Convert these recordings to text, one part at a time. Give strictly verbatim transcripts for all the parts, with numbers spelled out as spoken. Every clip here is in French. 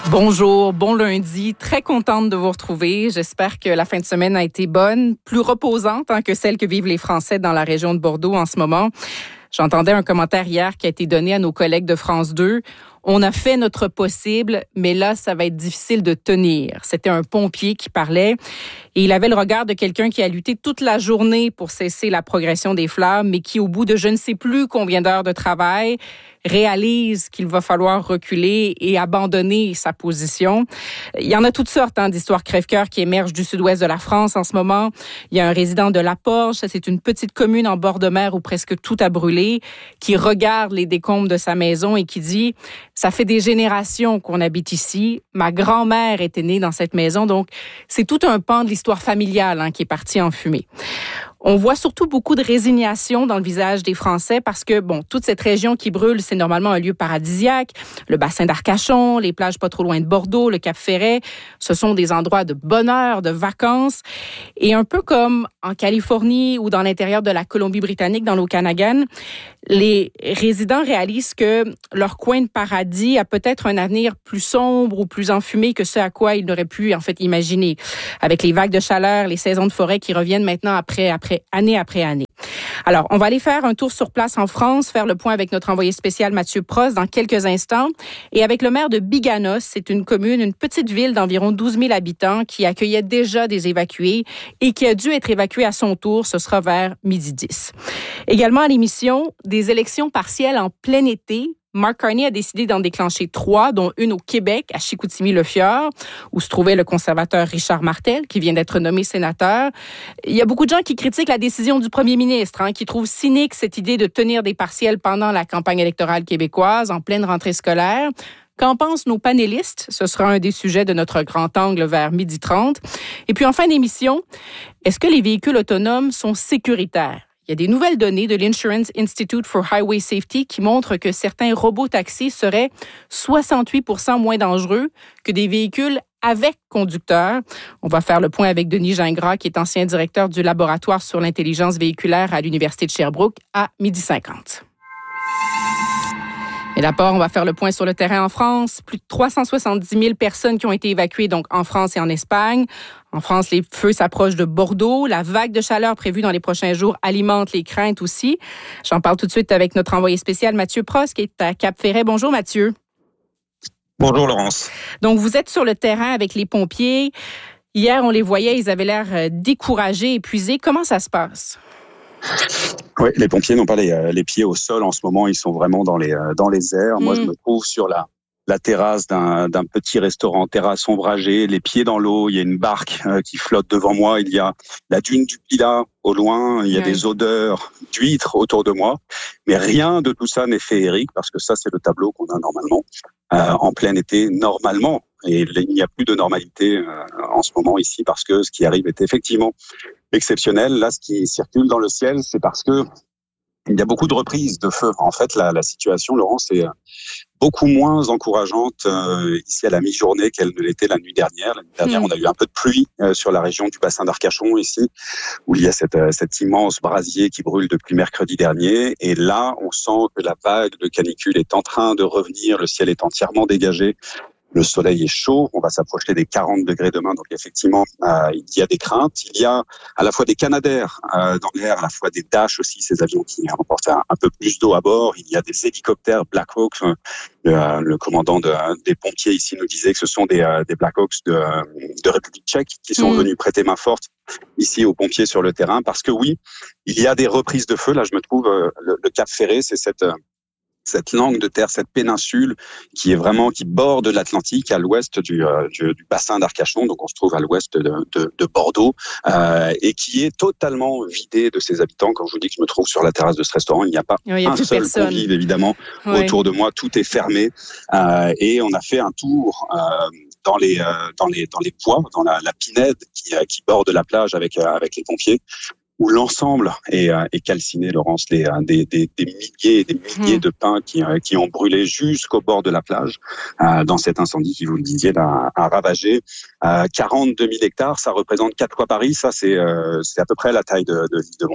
Bonjour, bon lundi. Très contente de vous retrouver. J'espère que la fin de semaine a été bonne, plus reposante hein, que celle que vivent les Français dans la région de Bordeaux en ce moment. J'entendais un commentaire hier qui a été donné à nos collègues de France deux. On a fait notre possible, mais là, ça va être difficile de tenir. C'était un pompier qui parlait et il avait le regard de quelqu'un qui a lutté toute la journée pour cesser la progression des flammes, mais qui, au bout de je ne sais plus combien d'heures de travail, réalise qu'il va falloir reculer et abandonner sa position. Il y en a toutes sortes hein, d'histoires crève-cœur qui émergent du sud-ouest de la France en ce moment. Il y a un résident de La Porge, c'est une petite commune en bord de mer où presque tout a brûlé, qui regarde les décombres de sa maison et qui dit « Ça fait des générations qu'on habite ici. Ma grand-mère était née dans cette maison, donc c'est tout un pan de l'histoire familiale hein, qui est parti en fumée. » On voit surtout beaucoup de résignation dans le visage des Français parce que, bon, toute cette région qui brûle, c'est normalement un lieu paradisiaque. Le bassin d'Arcachon, les plages pas trop loin de Bordeaux, le Cap-Ferret, ce sont des endroits de bonheur, de vacances. Et un peu comme en Californie ou dans l'intérieur de la Colombie-Britannique, dans l'Okanagan, les résidents réalisent que leur coin de paradis a peut-être un avenir plus sombre ou plus enfumé que ce à quoi ils n'auraient pu, en fait, imaginer. Avec les vagues de chaleur, les saisons de forêt qui reviennent maintenant après, après année après année. Alors, on va aller faire un tour sur place en France, faire le point avec notre envoyé spécial Mathieu Prost dans quelques instants. Et avec le maire de Biganos, c'est une commune, une petite ville d'environ douze mille habitants qui accueillait déjà des évacués et qui a dû être évacuée à son tour. Ce sera vers midi dix. Également à l'émission, des élections partielles en plein été. Mark Carney a décidé d'en déclencher trois, dont une au Québec, à Chicoutimi-Le-Fjord, où se trouvait le conservateur Richard Martel, qui vient d'être nommé sénateur. Il y a beaucoup de gens qui critiquent la décision du premier ministre, hein, qui trouvent cynique cette idée de tenir des partiels pendant la campagne électorale québécoise, en pleine rentrée scolaire. Qu'en pensent nos panélistes? Ce sera un des sujets de notre grand angle vers midi trente. Et puis en fin d'émission, est-ce que les véhicules autonomes sont sécuritaires? Il y a des nouvelles données de l'Insurance Institute for Highway Safety qui montrent que certains robots-taxis seraient soixante-huit pour cent moins dangereux que des véhicules avec conducteur. On va faire le point avec Denis Gingras, qui est ancien directeur du laboratoire sur l'intelligence véhiculaire à l'Université de Sherbrooke, à midi cinquante. Et d'abord, on va faire le point sur le terrain en France. Plus de trois cent soixante-dix mille personnes qui ont été évacuées donc en France et en Espagne. En France, les feux s'approchent de Bordeaux. La vague de chaleur prévue dans les prochains jours alimente les craintes aussi. J'en parle tout de suite avec notre envoyé spécial Mathieu Prost, qui est à Cap-Ferret. Bonjour Mathieu. Bonjour Laurence. Donc, vous êtes sur le terrain avec les pompiers. Hier, on les voyait, ils avaient l'air découragés, épuisés. Comment ça se passe? Oui, les pompiers n'ont pas les, les pieds au sol en ce moment, ils sont vraiment dans les, dans les airs. Mmh. Moi, je me trouve sur la, la terrasse d'un, d'un petit restaurant, terrasse ombragée, les pieds dans l'eau, il y a une barque euh, qui flotte devant moi, il y a la dune du Pilat au loin, il y a oui. des odeurs d'huîtres autour de moi, mais rien de tout ça n'est féerique parce que ça, c'est le tableau qu'on a normalement euh, en plein été, normalement. Et il n'y a plus de normalité euh, en ce moment ici parce que ce qui arrive est effectivement exceptionnel. Là, ce qui circule dans le ciel, c'est parce que il y a beaucoup de reprises de feu. En fait, la, la situation, Laurent, c'est beaucoup moins encourageante euh, ici à la mi-journée qu'elle ne l'était la nuit dernière. La nuit dernière, mmh. on a eu un peu de pluie euh, sur la région du bassin d'Arcachon ici, où il y a cette, euh, cet immense brasier qui brûle depuis mercredi dernier. Et là, on sent que la vague de canicule est en train de revenir. Le ciel est entièrement dégagé. Le soleil est chaud, on va s'approcher des quarante degrés demain, donc effectivement, euh, il y a des craintes. Il y a à la fois des Canadair euh, dans l'air, à la fois des Dash aussi, ces avions qui emportent un, un peu plus d'eau à bord. Il y a des hélicoptères Black Hawk. Le, euh, le commandant de, des pompiers ici nous disait que ce sont des, euh, des Black Hawks de, de République tchèque qui sont mmh. venus prêter main forte ici aux pompiers sur le terrain. Parce que oui, il y a des reprises de feu. Là, je me trouve, euh, le, le Cap Ferret, c'est cette... Euh, cette langue de terre, cette péninsule qui est vraiment, qui borde l'Atlantique à l'ouest du, euh, du, du bassin d'Arcachon, donc on se trouve à l'ouest de, de, de Bordeaux, euh, et qui est totalement vidée de ses habitants. Quand je vous dis que je me trouve sur la terrasse de ce restaurant, il n'y a pas oui, a un seul personne. convive, évidemment, oui. autour de moi, tout est fermé, euh, et on a fait un tour euh, dans les, euh, dans les, dans les bois, dans la, la pinède qui, euh, qui borde la plage avec, euh, avec les pompiers, où l'ensemble est, euh, est calciné, Laurence, des, des, des, des milliers et des milliers mmh. de pins qui, euh, qui ont brûlé jusqu'au bord de la plage euh, dans cet incendie qui, vous le disiez, a, a ravagé euh, quarante-deux mille hectares. Ça représente quatre fois Paris. Ça, c'est, euh, c'est à peu près la taille de, de l'île de Montréal.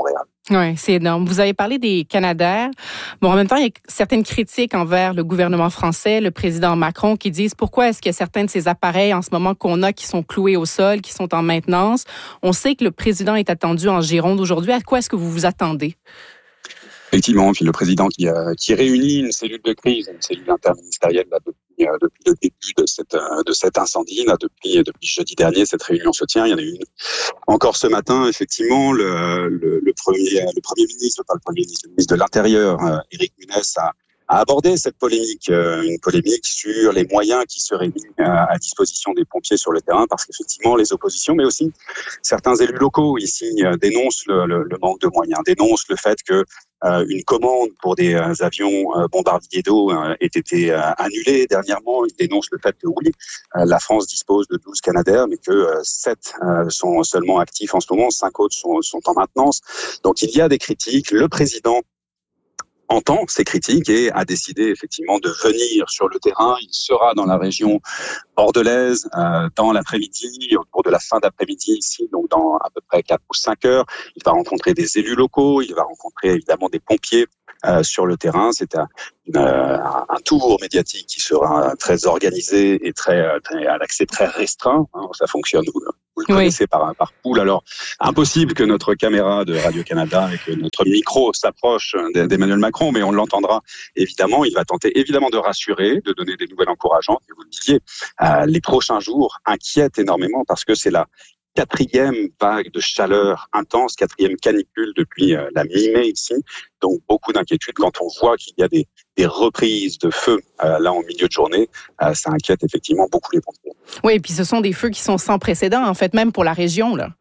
Oui, c'est énorme. Vous avez parlé des Canadair. Bon, en même temps, il y a certaines critiques envers le gouvernement français, le président Macron, qui disent pourquoi est-ce qu'il y a certains de ces appareils en ce moment qu'on a qui sont cloués au sol, qui sont en maintenance. On sait que le président est attendu en Gironde aujourd'hui. À quoi est-ce que vous vous attendez? Effectivement, puis le président qui, euh, qui réunit une cellule de crise, une cellule interministérielle là, depuis, euh, depuis le début de, cette, euh, de cet incendie, là, depuis, depuis jeudi dernier, cette réunion se tient. Il y en a eu une encore ce matin, effectivement. Le, le, le, premier, le premier ministre, pas le premier ministre, le ministre de l'Intérieur, euh, Éric Munès, a, a abordé cette polémique, euh, une polémique sur les moyens qui seraient mis euh, à disposition des pompiers sur le terrain, parce qu'effectivement, les oppositions, mais aussi certains élus locaux ici euh, dénoncent le, le, le manque de moyens, dénoncent le fait que Euh, une commande pour des euh, avions euh, bombardiers d'eau euh, ait été euh, annulée dernièrement. Il dénonce le fait que oui, euh, la France dispose de douze Canadair, mais que euh, sept euh, sont seulement actifs en ce moment, cinq autres sont, sont en maintenance. Donc il y a des critiques. Le président entend ces critiques et a décidé effectivement de venir sur le terrain. Il sera dans la région bordelaise euh, dans l'après-midi, au cours de la fin d'après-midi ici, donc dans à peu près quatre ou cinq heures. Il va rencontrer des élus locaux, il va rencontrer évidemment des pompiers euh, sur le terrain. C'est un, une, un tour médiatique qui sera très organisé et très, très à l'accès très restreint. Hein, ça fonctionne, vous, vous le connaissez, oui. par, par poule. Alors, impossible que notre caméra de Radio-Canada et que notre micro s'approche d'Emmanuel Macron, mais on l'entendra évidemment. Il va tenter évidemment de rassurer, de donner des nouvelles encourageantes. Et vous le disiez, euh, les prochains jours inquiètent énormément parce que c'est la quatrième vague de chaleur intense, quatrième canicule depuis euh, la mi-mai ici. Donc beaucoup d'inquiétude quand on voit qu'il y a des, des reprises de feu euh, là en milieu de journée. Euh, ça inquiète effectivement beaucoup les pompiers. Oui, et puis ce sont des feux qui sont sans précédent en fait, même pour la région là.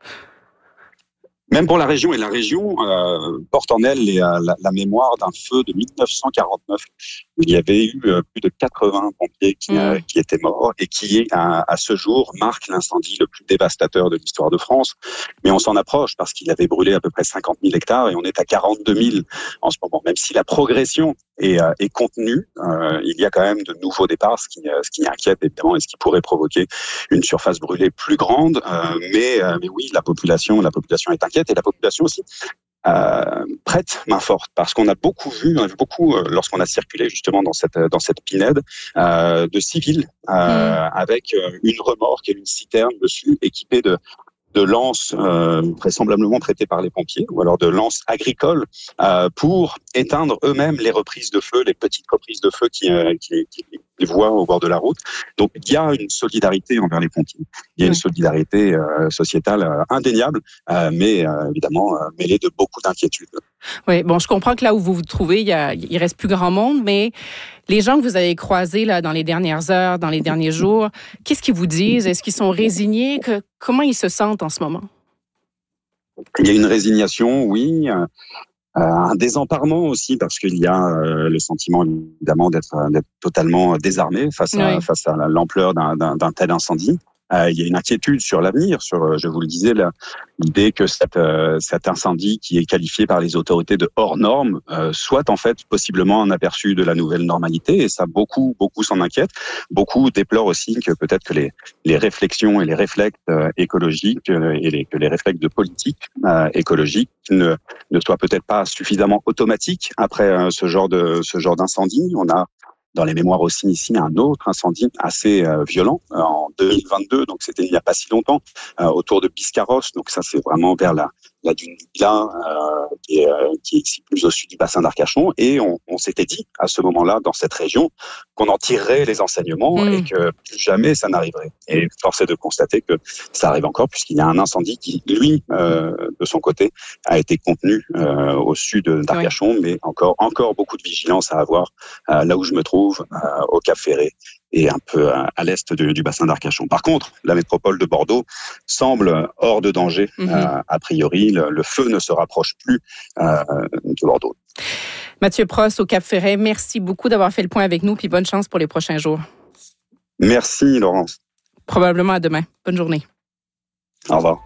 Même pour la région, et la région euh, porte en elle les, la, la mémoire d'un feu de dix-neuf cent quarante-neuf. Il y avait eu euh, plus de quatre-vingts pompiers qui, mmh. euh, qui étaient morts et qui, à, à ce jour, marque l'incendie le plus dévastateur de l'histoire de France. Mais on s'en approche parce qu'il avait brûlé à peu près cinquante mille hectares et on est à quarante-deux mille en ce moment. Même si la progression est, euh, est contenue, euh, il y a quand même de nouveaux départs, ce qui, euh, ce qui inquiète évidemment et ce qui pourrait provoquer une surface brûlée plus grande. Euh, mais, euh, mais oui, la population, la population est inquiète. Et la population aussi euh, prête main forte, parce qu'on a beaucoup vu, on a vu beaucoup euh, lorsqu'on a circulé justement dans cette dans cette pinède euh, de civils euh, mmh. avec euh, une remorque et une citerne dessus, équipée de de lances euh, vraisemblablement prêtées par les pompiers, ou alors de lances agricoles euh, pour éteindre eux-mêmes les reprises de feu, les petites reprises de feu qui, euh, qui, qui les voient au bord de la route. Donc il y a une solidarité envers les pompiers, il y a une solidarité euh, sociétale euh, indéniable, euh, mais euh, évidemment euh, mêlée de beaucoup d'inquiétudes. Oui, bon, je comprends que là où vous vous trouvez, il y a, il reste plus grand monde, mais les gens que vous avez croisés là dans les dernières heures, dans les derniers jours, qu'est-ce qu'ils vous disent? Est-ce qu'ils sont résignés? Que, comment ils se sentent en ce moment? Il y a une résignation, oui. Euh, un désemparement aussi, parce qu'il y a euh, le sentiment évidemment d'être, d'être totalement désarmé face à, oui. face à l'ampleur d'un, d'un, d'un tel incendie. Euh, il y a une inquiétude sur l'avenir, sur, je vous le disais, la, l'idée que cette, euh, cet incendie qui est qualifié par les autorités de hors norme euh, soit en fait possiblement un aperçu de la nouvelle normalité, et ça beaucoup beaucoup s'en inquiètent. Beaucoup déplorent aussi que peut-être que les les réflexions et les réflexes euh, écologiques euh, et les, que les réflexes de politique euh, écologique ne ne soient peut-être pas suffisamment automatiques après euh, ce genre de ce genre d'incendie. On a dans les mémoires aussi ici un autre incendie assez euh, violent euh, en deux mille vingt-deux, donc c'était il n'y a pas si longtemps, euh, autour de Biscarrosse. Donc ça c'est vraiment vers la la dune du Vilain, euh, qui, est, euh, qui est ici plus au sud du bassin d'Arcachon, et on, on s'était dit à ce moment-là dans cette région qu'on en tirerait les enseignements mmh. et que plus jamais ça n'arriverait. Et force est de constater que ça arrive encore, puisqu'il y a un incendie qui, lui, euh, de son côté, a été contenu euh, au sud d'Arcachon, oui. mais encore encore beaucoup de vigilance à avoir euh, là où je me trouve, euh, au Cap Ferré, et un peu à l'est du, du bassin d'Arcachon. Par contre, la métropole de Bordeaux semble hors de danger, mmh. euh, a priori. Le, le feu ne se rapproche plus euh, de Bordeaux. Mathieu Prost, au Cap Ferret, merci beaucoup d'avoir fait le point avec nous, puis bonne chance pour les prochains jours. Merci, Laurence. Probablement à demain. Bonne journée. Au revoir.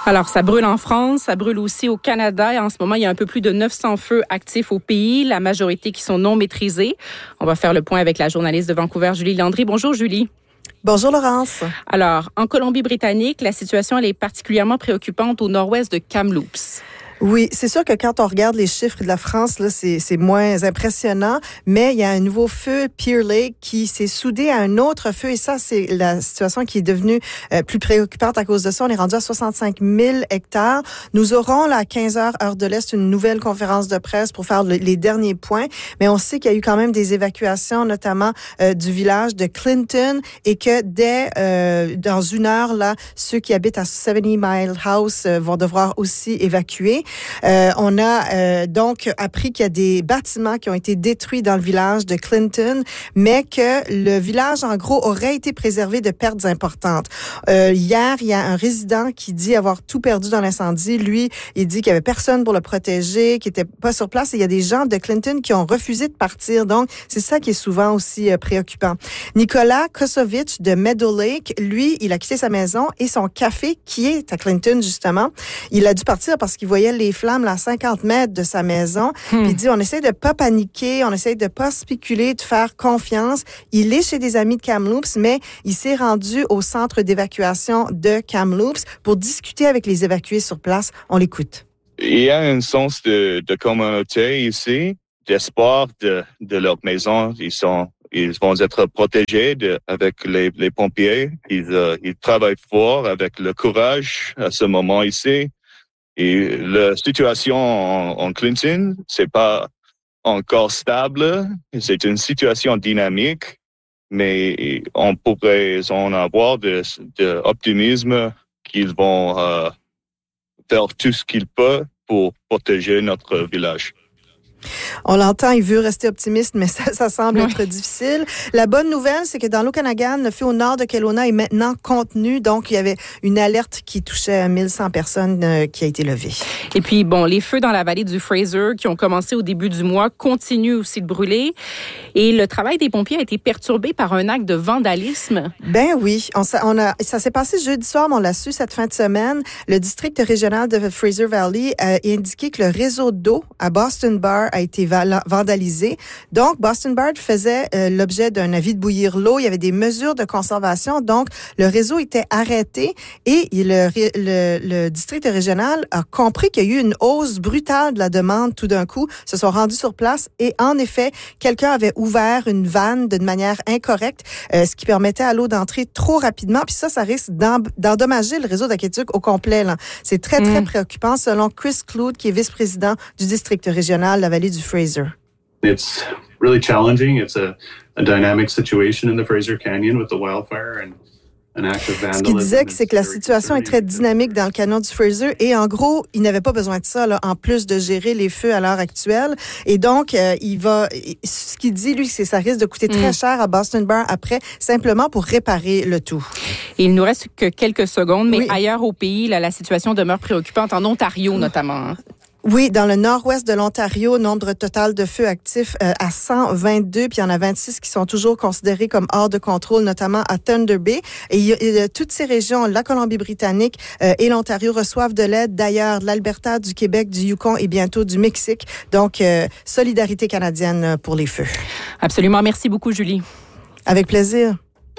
Alors, ça brûle en France, ça brûle aussi au Canada. Et en ce moment, il y a un peu plus de neuf cents feux actifs au pays, la majorité qui sont non maîtrisés. On va faire le point avec la journaliste de Vancouver, Julie Landry. Bonjour, Julie. Bonjour, Laurence. Alors, en Colombie-Britannique, la situation elle est particulièrement préoccupante au nord-ouest de Kamloops. Oui, c'est sûr que quand on regarde les chiffres de la France, là, c'est, c'est moins impressionnant, mais il y a un nouveau feu, Pear Lake, qui s'est soudé à un autre feu, et ça, c'est la situation qui est devenue euh, plus préoccupante à cause de ça. On est rendu à soixante-cinq mille hectares. Nous aurons, là, à quinze heures, heure de l'Est, une nouvelle conférence de presse pour faire le, les derniers points, mais on sait qu'il y a eu quand même des évacuations, notamment euh, du village de Clinton, et que dès, euh, dans une heure, là, ceux qui habitent à seventy Mile House euh, vont devoir aussi évacuer. Euh, on a euh, donc appris qu'il y a des bâtiments qui ont été détruits dans le village de Clinton, mais que le village, en gros, aurait été préservé de pertes importantes. Euh, hier, il y a un résident qui dit avoir tout perdu dans l'incendie. Lui, il dit qu'il y avait personne pour le protéger, qu'il était pas sur place. Et il y a des gens de Clinton qui ont refusé de partir. Donc, c'est ça qui est souvent aussi euh, préoccupant. Nicolas Kosovic de Meadow Lake, lui, il a quitté sa maison et son café qui est à Clinton, justement. Il a dû partir parce qu'il voyait les flammes là, à cinquante mètres de sa maison. Hmm. Puis il dit, on essaie de pas paniquer, on essaie de pas spéculer, de faire confiance. Il est chez des amis de Kamloops, mais il s'est rendu au centre d'évacuation de Kamloops pour discuter avec les évacués sur place. On l'écoute. Il y a un sens de, de communauté ici, d'espoir de, de leur maison. Ils sont, ils vont être protégés de, avec les, les pompiers. Ils, euh, ils travaillent fort avec le courage à ce moment ici. Et la situation en, en Clinton, c'est pas encore stable. C'est une situation dynamique, mais on pourrait en avoir de, de optimisme qu'ils vont euh, faire tout ce qu'ils peuvent pour protéger notre village. On l'entend, il veut rester optimiste, mais ça, ça semble oui. être difficile. La bonne nouvelle, c'est que dans l'Okanagan, le feu au nord de Kelowna est maintenant contenu. Donc, il y avait une alerte qui touchait mille cent personnes euh, qui a été levée. Et puis, bon, les feux dans la vallée du Fraser qui ont commencé au début du mois continuent aussi de brûler. Et le travail des pompiers a été perturbé par un acte de vandalisme. Ben oui. On, on a, ça s'est passé jeudi soir, mais on l'a su cette fin de semaine. Le district régional de Fraser Valley a indiqué que le réseau d'eau à Boston Bar a été vandalisé. Donc, Boston Bar faisait euh, l'objet d'un avis de bouillir l'eau. Il y avait des mesures de conservation. Donc, le réseau était arrêté et le, le, le district régional a compris qu'il y a eu une hausse brutale de la demande tout d'un coup. Ils se sont rendus sur place et en effet, quelqu'un avait ouvert une vanne d'une manière incorrecte, euh, ce qui permettait à l'eau d'entrer trop rapidement. Puis ça, ça risque d'endommager le réseau d'Aqueduc au complet. Là. C'est très, très mmh. préoccupant selon Chris Cloud, qui est vice-président du district régional de la vallée du Fraser. It's really challenging. It's a, a dynamic situation in the Fraser Canyon with the wildfire and an act of vandalism. Ce qu'il disait, c'est que la situation est très dynamique dans le canyon du Fraser et en gros, il n'avait pas besoin de ça là, en plus de gérer les feux à l'heure actuelle. Et donc, euh, il va, ce qu'il dit, lui, c'est que ça risque de coûter très mm. cher à Boston Bar après, simplement pour réparer le tout. Et il nous reste que quelques secondes, mais oui. ailleurs au pays, là, la situation demeure préoccupante, en Ontario notamment. Hein. Oui, dans le nord-ouest de l'Ontario, nombre total de feux actifs euh, à cent vingt-deux, puis il y en a vingt-six qui sont toujours considérés comme hors de contrôle, notamment à Thunder Bay. Et, il, et toutes ces régions, la Colombie-Britannique euh, et l'Ontario reçoivent de l'aide d'ailleurs de l'Alberta, du Québec, du Yukon et bientôt du Mexique. Donc, euh, solidarité canadienne pour les feux. Absolument. Merci beaucoup, Julie. Avec plaisir.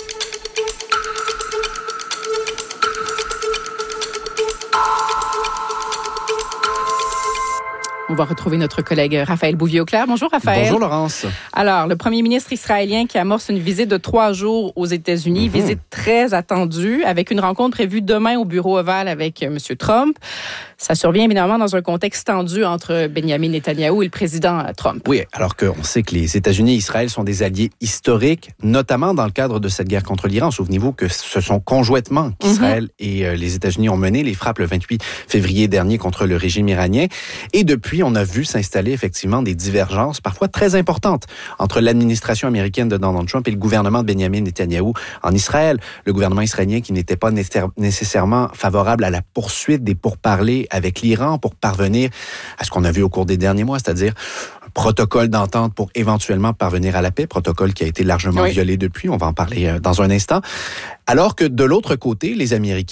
On va retrouver notre collègue Raphaël Bouvier-Auclair. Bonjour, Raphaël. Bonjour, Laurence. Alors, le premier ministre israélien qui amorce une visite de trois jours aux États-Unis, mm-hmm. visite très attendue, avec une rencontre prévue demain au bureau ovale avec M. Trump. Ça survient évidemment dans un contexte tendu entre Benjamin Netanyahou et le président Trump. Oui, alors qu'on sait que les États-Unis et Israël sont des alliés historiques, notamment dans le cadre de cette guerre contre l'Iran. Souvenez-vous que ce sont conjointement qu'Israël mm-hmm. et euh, les États-Unis ont mené les frappes le vingt-huit février dernier contre le régime iranien. Et depuis, on a vu s'installer effectivement des divergences parfois très importantes entre l'administration américaine de Donald Trump et le gouvernement de Benjamin Netanyahou en Israël. Le gouvernement israélien qui n'était pas nécessairement favorable à la poursuite des pourparlers avec l'Iran pour parvenir à ce qu'on a vu au cours des derniers mois, c'est-à-dire un protocole d'entente pour éventuellement parvenir à la paix, protocole qui a été largement oui. violé depuis, on va en parler dans un instant. Alors que de l'autre côté, les Américains,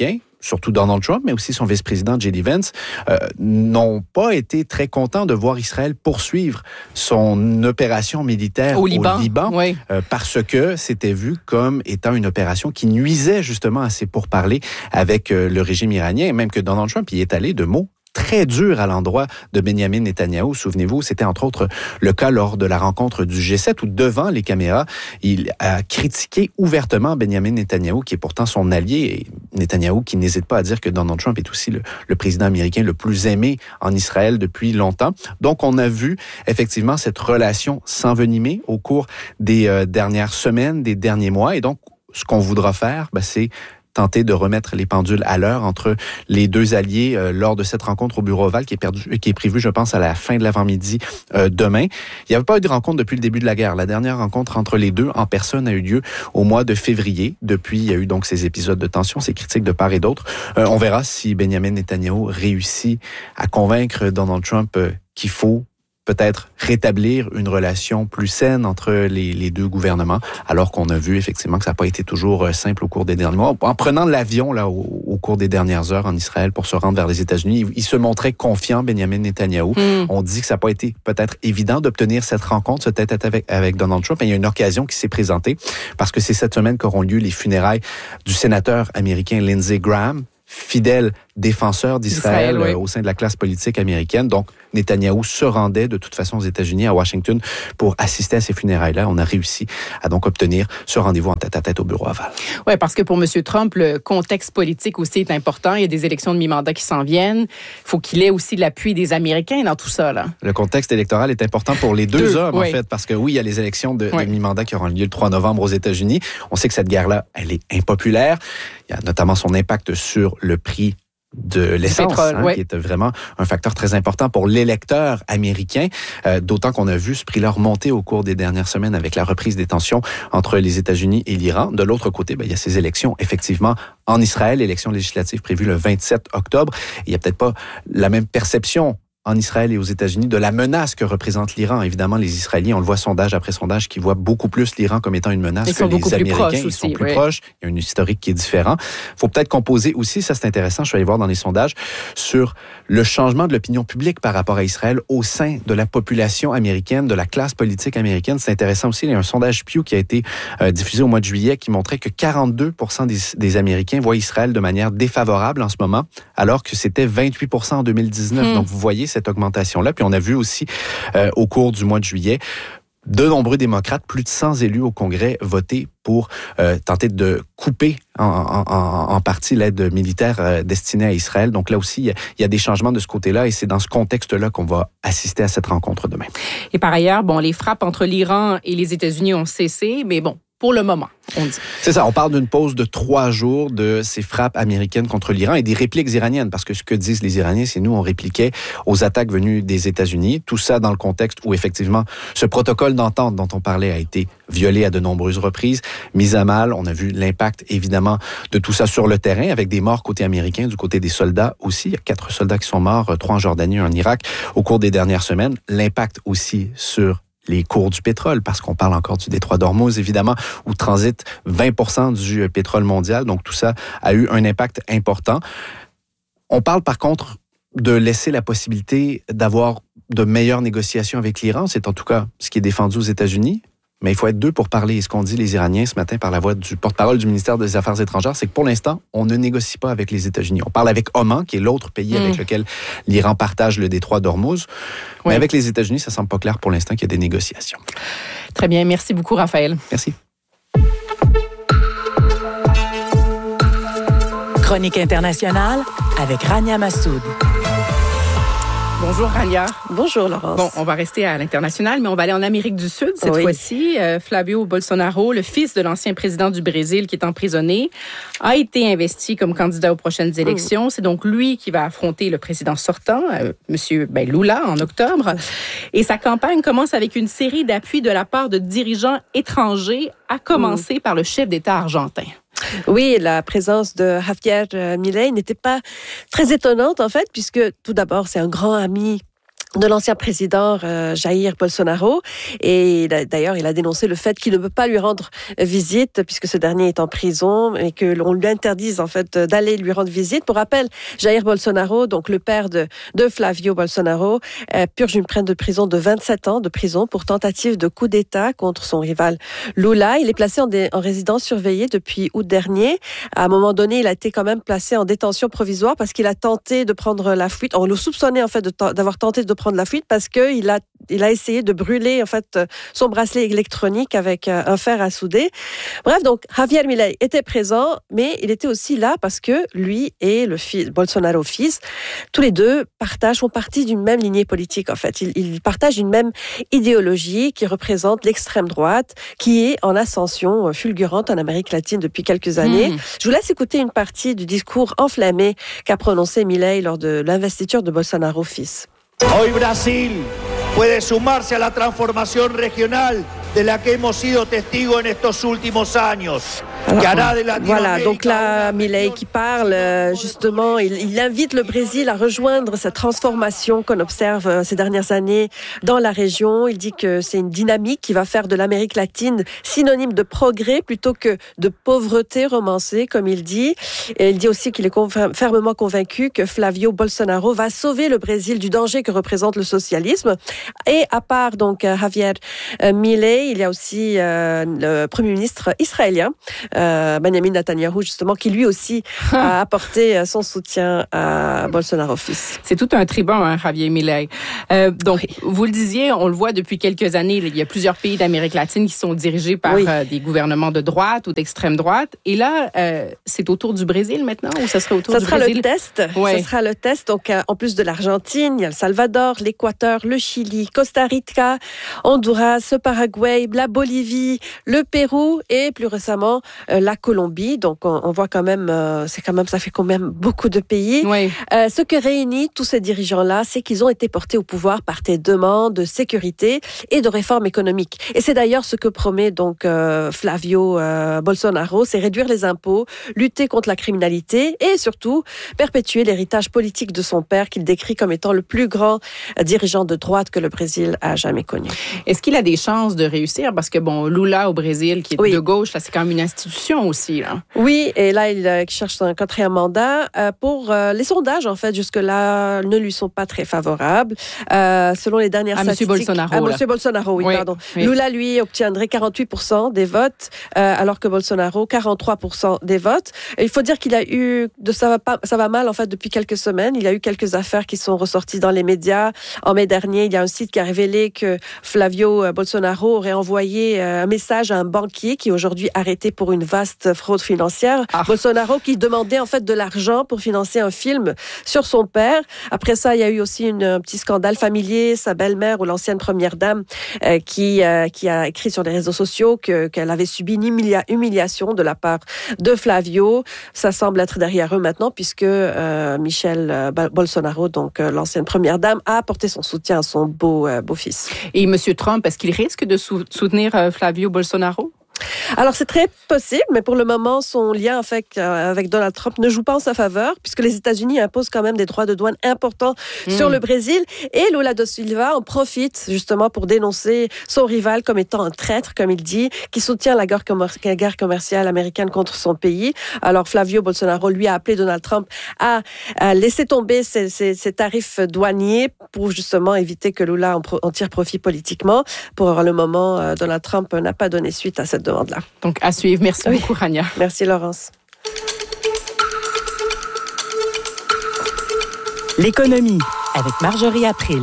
surtout Donald Trump, mais aussi son vice-président J D Vance, euh, n'ont pas été très contents de voir Israël poursuivre son opération militaire au, au Liban, Liban oui. euh, parce que c'était vu comme étant une opération qui nuisait justement à ses pourparlers avec euh, le régime iranien, et même que Donald Trump y est allé de mots très dur à l'endroit de Benjamin Netanyahou. Souvenez-vous, c'était entre autres le cas lors de la rencontre du G sept où devant les caméras, il a critiqué ouvertement Benjamin Netanyahou, qui est pourtant son allié, et Netanyahou qui n'hésite pas à dire que Donald Trump est aussi le, le président américain le plus aimé en Israël depuis longtemps. Donc, on a vu effectivement cette relation s'envenimer au cours des euh, dernières semaines, des derniers mois. Et donc, ce qu'on voudra faire, ben, c'est tenter de remettre les pendules à l'heure entre les deux alliés euh, lors de cette rencontre au Bureau Ovale qui est, perdu, qui est prévue, je pense, à la fin de l'avant-midi euh, demain. Il n'y avait pas eu de rencontre depuis le début de la guerre. La dernière rencontre entre les deux en personne a eu lieu au mois de février. Depuis, il y a eu donc ces épisodes de tension, ces critiques de part et d'autre. Euh, on verra si Benjamin Netanyahou réussit à convaincre Donald Trump euh, qu'il faut peut-être rétablir une relation plus saine entre les, les deux gouvernements, alors qu'on a vu effectivement que ça n'a pas été toujours simple au cours des derniers mois. En prenant l'avion là au, au cours des dernières heures en Israël pour se rendre vers les États-Unis, il, il se montrait confiant, Benjamin Netanyahou. Mm. On dit que ça n'a pas été peut-être évident d'obtenir cette rencontre, ce tête-à-tête avec, avec Donald Trump, mais il y a une occasion qui s'est présentée parce que c'est cette semaine qu'auront lieu les funérailles du sénateur américain Lindsey Graham, fidèle défenseur d'Israël oui. euh, au sein de la classe politique américaine. Donc, Netanyahou se rendait de toute façon aux États-Unis, à Washington, pour assister à ces funérailles-là. On a réussi à donc obtenir ce rendez-vous en tête-à-tête au Bureau Ovale. Oui, parce que pour M. Trump, le contexte politique aussi est important. Il y a des élections de mi-mandat qui s'en viennent. Il faut qu'il ait aussi l'appui des Américains dans tout ça, là. Le contexte électoral est important pour les deux, deux hommes, oui. en fait, parce que oui, il y a les élections de, oui. de mi-mandat qui auront lieu le trois novembre aux États-Unis. On sait que cette guerre-là, elle est impopulaire. Il y a notamment son impact sur le prix de l'essence, pétrole, hein, ouais. qui est vraiment un facteur très important pour l'électeur américain, euh, d'autant qu'on a vu ce prix-là remonter au cours des dernières semaines avec la reprise des tensions entre les États-Unis et l'Iran. De l'autre côté, ben, il y a ces élections, effectivement, en Israël, élections législatives prévues le vingt-sept octobre. Il n'y a peut-être pas la même perception en Israël et aux États-Unis de la menace que représente l'Iran. Évidemment, les Israéliens, on le voit sondage après sondage, qui voient beaucoup plus l'Iran comme étant une menace ils que les Américains. Ils aussi, sont plus oui. proches. Il y a un historique qui est différent. Il faut peut-être composer aussi, ça c'est intéressant, je suis allé voir dans les sondages, sur le changement de l'opinion publique par rapport à Israël au sein de la population américaine, de la classe politique américaine. C'est intéressant aussi. Il y a un sondage Pew qui a été euh, diffusé au mois de juillet qui montrait que quarante-deux pour cent des, des Américains voient Israël de manière défavorable en ce moment, alors que c'était vingt-huit pour cent en deux mille dix-neuf. Hmm. Donc, vous voyez cette augmentation-là. Puis on a vu aussi euh, au cours du mois de juillet de nombreux démocrates, plus de cent élus au Congrès, voter pour euh, tenter de couper en, en, en partie l'aide militaire euh, destinée à Israël. Donc là aussi, il y, a, il y a des changements de ce côté-là et c'est dans ce contexte-là qu'on va assister à cette rencontre demain. Et par ailleurs, bon, les frappes entre l'Iran et les États-Unis ont cessé, mais bon, pour le moment, on dit. C'est ça, on parle d'une pause de trois jours de ces frappes américaines contre l'Iran et des répliques iraniennes, parce que ce que disent les Iraniens, c'est nous, on répliquait aux attaques venues des États-Unis. Tout ça dans le contexte où, effectivement, ce protocole d'entente dont on parlait a été violé à de nombreuses reprises, mis à mal. On a vu l'impact, évidemment, de tout ça sur le terrain, avec des morts côté américain, du côté des soldats aussi. Il y a quatre soldats qui sont morts, trois en Jordanie, un en Irak, au cours des dernières semaines. L'impact aussi sur les cours du pétrole, parce qu'on parle encore du détroit d'Ormuz, évidemment, où transite vingt pour cent du pétrole mondial. Donc, tout ça a eu un impact important. On parle, par contre, de laisser la possibilité d'avoir de meilleures négociations avec l'Iran. C'est en tout cas ce qui est défendu aux États-Unis. Mais il faut être deux pour parler. Et ce qu'ont dit les Iraniens ce matin par la voix du porte-parole du ministère des Affaires étrangères, c'est que pour l'instant, on ne négocie pas avec les États-Unis. On parle avec Oman, qui est l'autre pays mmh. avec lequel l'Iran partage le détroit d'Ormuz. Oui. Mais avec les États-Unis, ça ne semble pas clair pour l'instant qu'il y a des négociations. Très bien. Merci beaucoup, Raphaël. Merci. Chronique internationale avec Rania Massoud. Bonjour Rania. Bonjour Laurence. Bon, on va rester à l'international, mais on va aller en Amérique du Sud cette oui. fois-ci. Euh, Flavio Bolsonaro, le fils de l'ancien président du Brésil qui est emprisonné, a été investi comme candidat aux prochaines élections. Mmh. C'est donc lui qui va affronter le président sortant, euh, Monsieur ben, Lula, en octobre. Mmh. Et sa campagne commence avec une série d'appuis de la part de dirigeants étrangers, à commencer mmh. par le chef d'État argentin. Oui, la présence de Javier Milei n'était pas très étonnante, en fait, puisque tout d'abord, c'est un grand ami de l'ancien président euh, Jair Bolsonaro. Et d'ailleurs, il a dénoncé le fait qu'il ne peut pas lui rendre visite puisque ce dernier est en prison et que l'on lui interdise en fait d'aller lui rendre visite. Pour rappel, Jair Bolsonaro, donc le père de, de Flavio Bolsonaro, euh, purge une peine de prison de vingt-sept ans de prison pour tentative de coup d'État contre son rival Lula. Il est placé en, dé, en résidence surveillée depuis août dernier. À un moment donné, il a été quand même placé en détention provisoire parce qu'il a tenté de prendre la fuite. On le soupçonnait en fait de, d'avoir tenté de prendre de la fuite parce qu'il a, il a essayé de brûler en fait son bracelet électronique avec un fer à souder. Bref, donc Javier Milei était présent, mais il était aussi là parce que lui et le fils, Bolsonaro fils, tous les deux partagent, font partie d'une même lignée politique en fait. Ils, ils partagent une même idéologie qui représente l'extrême droite, qui est en ascension fulgurante en Amérique latine depuis quelques années. Mmh. Je vous laisse écouter une partie du discours enflammé qu'a prononcé Milei lors de l'investiture de Bolsonaro fils. Hoy Brasil puede sumarse a la transformación regional de la que hemos sido testigos en estos últimos años. Alors, voilà, donc là, Milei qui parle, justement, il, il invite le Brésil à rejoindre cette transformation qu'on observe ces dernières années dans la région. Il dit que c'est une dynamique qui va faire de l'Amérique latine synonyme de progrès plutôt que de pauvreté romancée, comme il dit. Et il dit aussi qu'il est conv- fermement convaincu que Flavio Bolsonaro va sauver le Brésil du danger que représente le socialisme. Et à part donc Javier Milei, il y a aussi euh, le Premier ministre israélien, Euh, Benjamin Netanyahu, justement, qui lui aussi a apporté son soutien à Bolsonaro fils. C'est tout un tribun, hein, Javier Milei. Euh, donc, oui. Vous le disiez, on le voit depuis quelques années, il y a plusieurs pays d'Amérique latine qui sont dirigés par oui. euh, des gouvernements de droite ou d'extrême droite. Et là, euh, c'est autour du Brésil maintenant, ou ça serait autour ça du sera Brésil? Le test. Ouais. Ça sera le test. Donc, euh, en plus de l'Argentine, il y a le Salvador, l'Équateur, le Chili, Costa Rica, Honduras, le Paraguay, la Bolivie, le Pérou et plus récemment Euh, la Colombie. Donc, on, on voit quand même, euh, c'est quand même, ça fait quand même beaucoup de pays. Oui. Euh, ce que réunit tous ces dirigeants-là, c'est qu'ils ont été portés au pouvoir par des demandes de sécurité et de réformes économiques. Et c'est d'ailleurs ce que promet donc euh, Flavio euh, Bolsonaro, c'est réduire les impôts, lutter contre la criminalité et surtout perpétuer l'héritage politique de son père qu'il décrit comme étant le plus grand dirigeant de droite que le Brésil a jamais connu. Est-ce qu'il a des chances de réussir? Parce que bon, Lula au Brésil, qui est oui. de gauche, là, c'est quand même une institution aussi, là. Oui, et là, il euh, cherche un quatrième mandat. Euh, pour euh, les sondages, en fait, jusque-là, ne lui sont pas très favorables. Euh, selon les dernières à statistiques... M. Bolsonaro. À M. Bolsonaro, oui, oui pardon. Oui. Lula, lui, obtiendrait quarante-huit pour cent des votes, euh, alors que Bolsonaro, quarante-trois pour cent des votes. Et il faut dire qu'il a eu... De, ça, va pas, ça va mal, en fait, depuis quelques semaines. Il y a eu quelques affaires qui sont ressorties dans les médias. En mai dernier, il y a un site qui a révélé que Flavio Bolsonaro aurait envoyé un message à un banquier qui est aujourd'hui arrêté pour une vaste fraude financière. Ah. Bolsonaro qui demandait en fait de l'argent pour financer un film sur son père. Après ça, il y a eu aussi une, un petit scandale familier. Sa belle-mère ou l'ancienne première dame euh, qui, euh, qui a écrit sur les réseaux sociaux que, qu'elle avait subi une humilia- humiliation de la part de Flavio. Ça semble être derrière eux maintenant puisque euh, Michelle euh, Bolsonaro, donc euh, l'ancienne première dame, a apporté son soutien à son beau, euh, beau-fils. Et M. Trump, est-ce qu'il risque de sou- soutenir euh, Flavio Bolsonaro? Alors, c'est très possible, mais pour le moment, son lien avec, euh, avec Donald Trump ne joue pas en sa faveur, puisque les États-Unis imposent quand même des droits de douane importants mmh. sur le Brésil. Et Lula da Silva en profite justement pour dénoncer son rival comme étant un traître, comme il dit, qui soutient la guerre, commer- la guerre commerciale américaine contre son pays. Alors, Flavio Bolsonaro, lui, a appelé Donald Trump à, à laisser tomber ses, ses, ses tarifs douaniers pour justement éviter que Lula en, pro- en tire profit politiquement. Pour le moment, euh, Donald Trump n'a pas donné suite à cette demande-là. Donc, à suivre. Merci oui. beaucoup, Rania. Merci, Laurence. L'économie avec Marjorie April.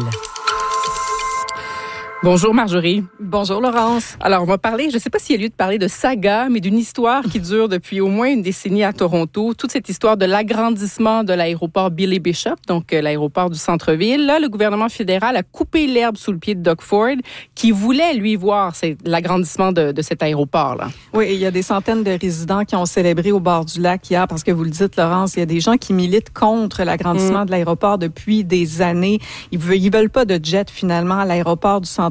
Bonjour Marjorie. Bonjour Laurence. Alors, on va parler, je ne sais pas s'il y a lieu de parler de saga, mais d'une histoire qui dure depuis au moins une décennie à Toronto. Toute cette histoire de l'agrandissement de l'aéroport Billy Bishop, donc euh, l'aéroport du centre-ville. Là, le gouvernement fédéral a coupé l'herbe sous le pied de Doug Ford, qui voulait, lui, voir c'est, l'agrandissement de, de cet aéroport-là. Oui, il y a des centaines de résidents qui ont célébré au bord du lac hier, parce que vous le dites, Laurence, il y a des gens qui militent contre l'agrandissement mmh. de l'aéroport depuis des années. Ils ne veulent pas de jet, finalement, à l'aéroport du centre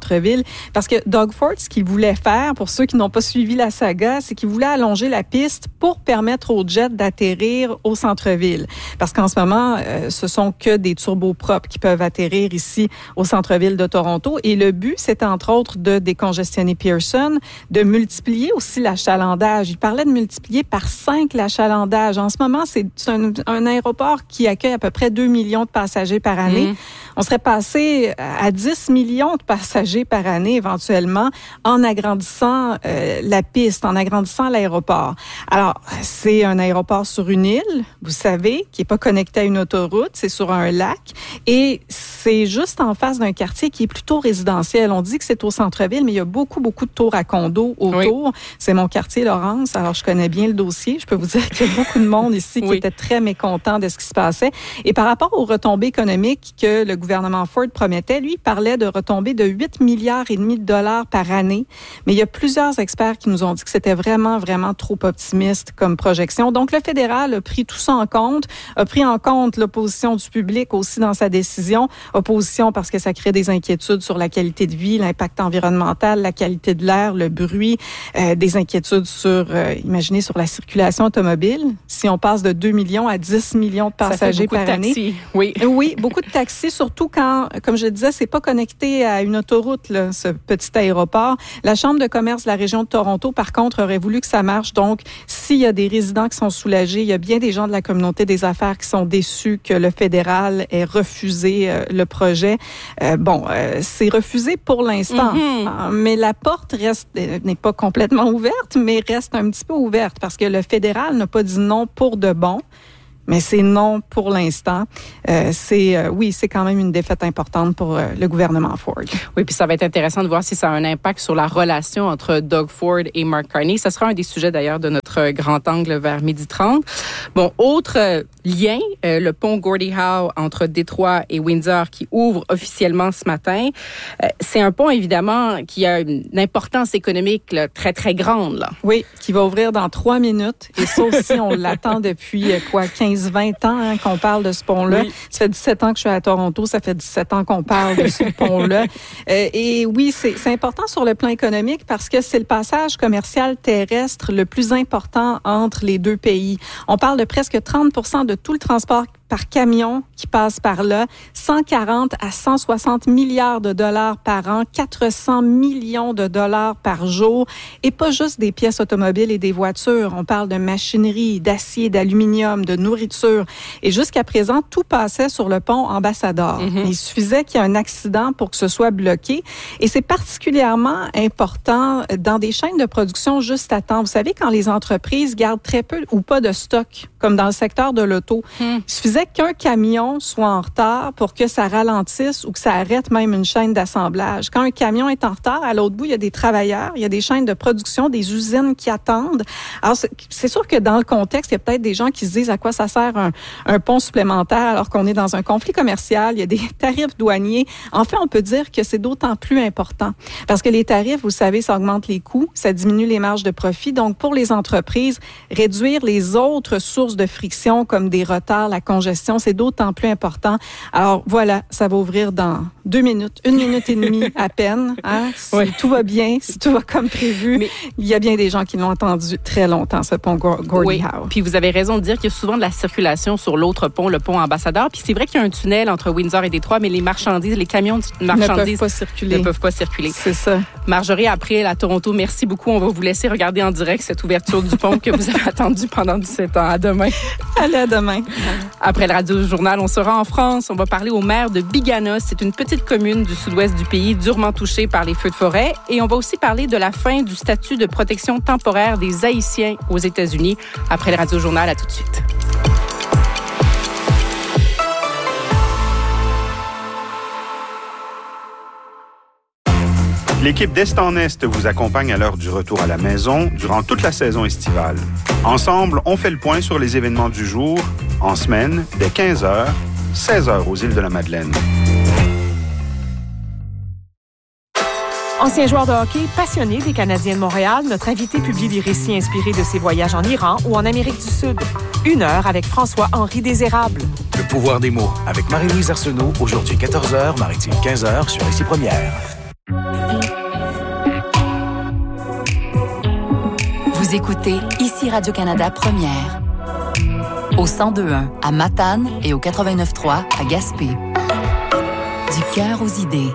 centre-ville. Parce que Doug Ford, ce qu'il voulait faire, pour ceux qui n'ont pas suivi la saga, c'est qu'il voulait allonger la piste pour permettre aux jets d'atterrir au centre-ville. Parce qu'en ce moment, euh, ce sont que des turboprops qui peuvent atterrir ici au centre-ville de Toronto. Et le but, c'est entre autres de décongestionner Pearson, de multiplier aussi l'achalandage. Il parlait de multiplier par cinq l'achalandage. En ce moment, c'est un, un aéroport qui accueille à peu près deux millions de passagers par année. Mmh. On serait passé à dix millions de passagers par année éventuellement en agrandissant euh, la piste, en agrandissant l'aéroport. Alors, c'est un aéroport sur une île, vous savez, qui n'est pas connecté à une autoroute, c'est sur un lac et c'est juste en face d'un quartier qui est plutôt résidentiel. On dit que c'est au centre-ville, mais il y a beaucoup, beaucoup de tours à condos autour. Oui. C'est mon quartier, Laurence, alors je connais bien le dossier. Je peux vous dire qu'il y a beaucoup de monde ici qui oui. était très mécontent de ce qui se passait. Et par rapport aux retombées économiques que le gouvernement Ford promettait, lui, il parlait de retombées de huit milliards et demi de dollars par année. Mais il y a plusieurs experts qui nous ont dit que c'était vraiment, vraiment trop optimiste comme projection. Donc, le fédéral a pris tout ça en compte, a pris en compte l'opposition du public aussi dans sa décision. Opposition parce que ça crée des inquiétudes sur la qualité de vie, l'impact environnemental, la qualité de l'air, le bruit, euh, des inquiétudes sur, euh, imaginez, sur la circulation automobile. Si on passe de deux millions à dix millions de passagers par année. Oui. Oui, beaucoup de taxis, surtout quand, comme je le disais, c'est pas connecté à une autoroute, là, ce petit aéroport. La Chambre de commerce de la région de Toronto, par contre, aurait voulu que ça marche. Donc, s'il y a des résidents qui sont soulagés, il y a bien des gens de la communauté des affaires qui sont déçus que le fédéral ait refusé euh, le projet. Euh, bon, euh, c'est refusé pour l'instant, mm-hmm. hein, mais la porte reste euh, n'est pas complètement ouverte, mais reste un petit peu ouverte parce que le fédéral n'a pas dit non pour de bon. Mais c'est non pour l'instant. Euh, c'est euh, oui, c'est quand même une défaite importante pour euh, le gouvernement Ford. Oui, puis ça va être intéressant de voir si ça a un impact sur la relation entre Doug Ford et Mark Carney. Ça sera un des sujets d'ailleurs de notre grand angle vers midi trente. Bon, autre euh, lien, euh, le pont Gordie Howe entre Détroit et Windsor qui ouvre officiellement ce matin. Euh, c'est un pont évidemment qui a une importance économique là, très très grande là. Oui, qui va ouvrir dans trois minutes. Et ça aussi, on l'attend depuis euh, quoi, quinze vingt ans hein, qu'on parle de ce pont-là. Oui. Ça fait dix-sept ans que je suis à Toronto, ça fait dix-sept ans qu'on parle de ce pont-là. Euh, et oui, c'est, c'est important sur le plan économique parce que c'est le passage commercial terrestre le plus important entre les deux pays. On parle de presque trente pour cent de tout le transport par camion qui passe par là, cent quarante à cent soixante milliards de dollars par an, quatre cents millions de dollars par jour, et pas juste des pièces automobiles et des voitures. On parle de machinerie, d'acier, d'aluminium, de nourriture. Et jusqu'à présent, tout passait sur le pont Ambassador. Mm-hmm. Il suffisait qu'il y ait un accident pour que ce soit bloqué. Et c'est particulièrement important dans des chaînes de production juste à temps. Vous savez, quand les entreprises gardent très peu ou pas de stock, comme dans le secteur de l'auto, mm. il suffisait qu'un camion soit en retard pour que ça ralentisse ou que ça arrête même une chaîne d'assemblage. Quand un camion est en retard, à l'autre bout, il y a des travailleurs, il y a des chaînes de production, des usines qui attendent. Alors, c'est, c'est sûr que dans le contexte, il y a peut-être des gens qui se disent à quoi ça sert un, un pont supplémentaire alors qu'on est dans un conflit commercial, il y a des tarifs douaniers. En fait, on peut dire que c'est d'autant plus important parce que les tarifs, vous savez, ça augmente les coûts, ça diminue les marges de profit. Donc, pour les entreprises, réduire les autres sources de friction comme des retards, la congestion, c'est d'autant plus important. Alors voilà, ça va ouvrir dans deux minutes, une minute et demie à peine. Hein? Si oui. tout va bien, si tout va comme prévu, mais il y a bien des gens qui l'ont attendu très longtemps, ce pont Gordie oui. Howe. Puis vous avez raison de dire qu'il y a souvent de la circulation sur l'autre pont, le pont Ambassador. Puis c'est vrai qu'il y a un tunnel entre Windsor et Détroit, mais les marchandises, les camions de marchandises ne peuvent pas circuler. Ne peuvent pas circuler. C'est ça. Marjorie, après à Toronto, merci beaucoup. On va vous laisser regarder en direct cette ouverture du pont que vous avez attendue pendant dix-sept ans. À demain. Allez, à demain. Après le Radio Journal, on sera en France. On va parler au maire de Biganos. C'est une petite commune du sud-ouest du pays, durement touchée par les feux de forêt. Et on va aussi parler de la fin du statut de protection temporaire des Haïtiens aux États-Unis. Après le Radio Journal, à tout de suite. L'équipe d'Est en Est vous accompagne à l'heure du retour à la maison durant toute la saison estivale. Ensemble, on fait le point sur les événements du jour, en semaine, dès quinze heures, seize heures aux îles de la Madeleine. Ancien joueur de hockey, passionné des Canadiens de Montréal, notre invité publie des récits inspirés de ses voyages en Iran ou en Amérique du Sud. Une heure avec François-Henri Désérable. Le pouvoir des mots avec Marie-Louise Arsenault, aujourd'hui quatorze heures, Maritime quinze heures sur Ici Première. Vous écoutez ici Radio-Canada Première. Au cent deux point un à Matane et au quatre-vingt-neuf point trois à Gaspé. Du cœur aux idées.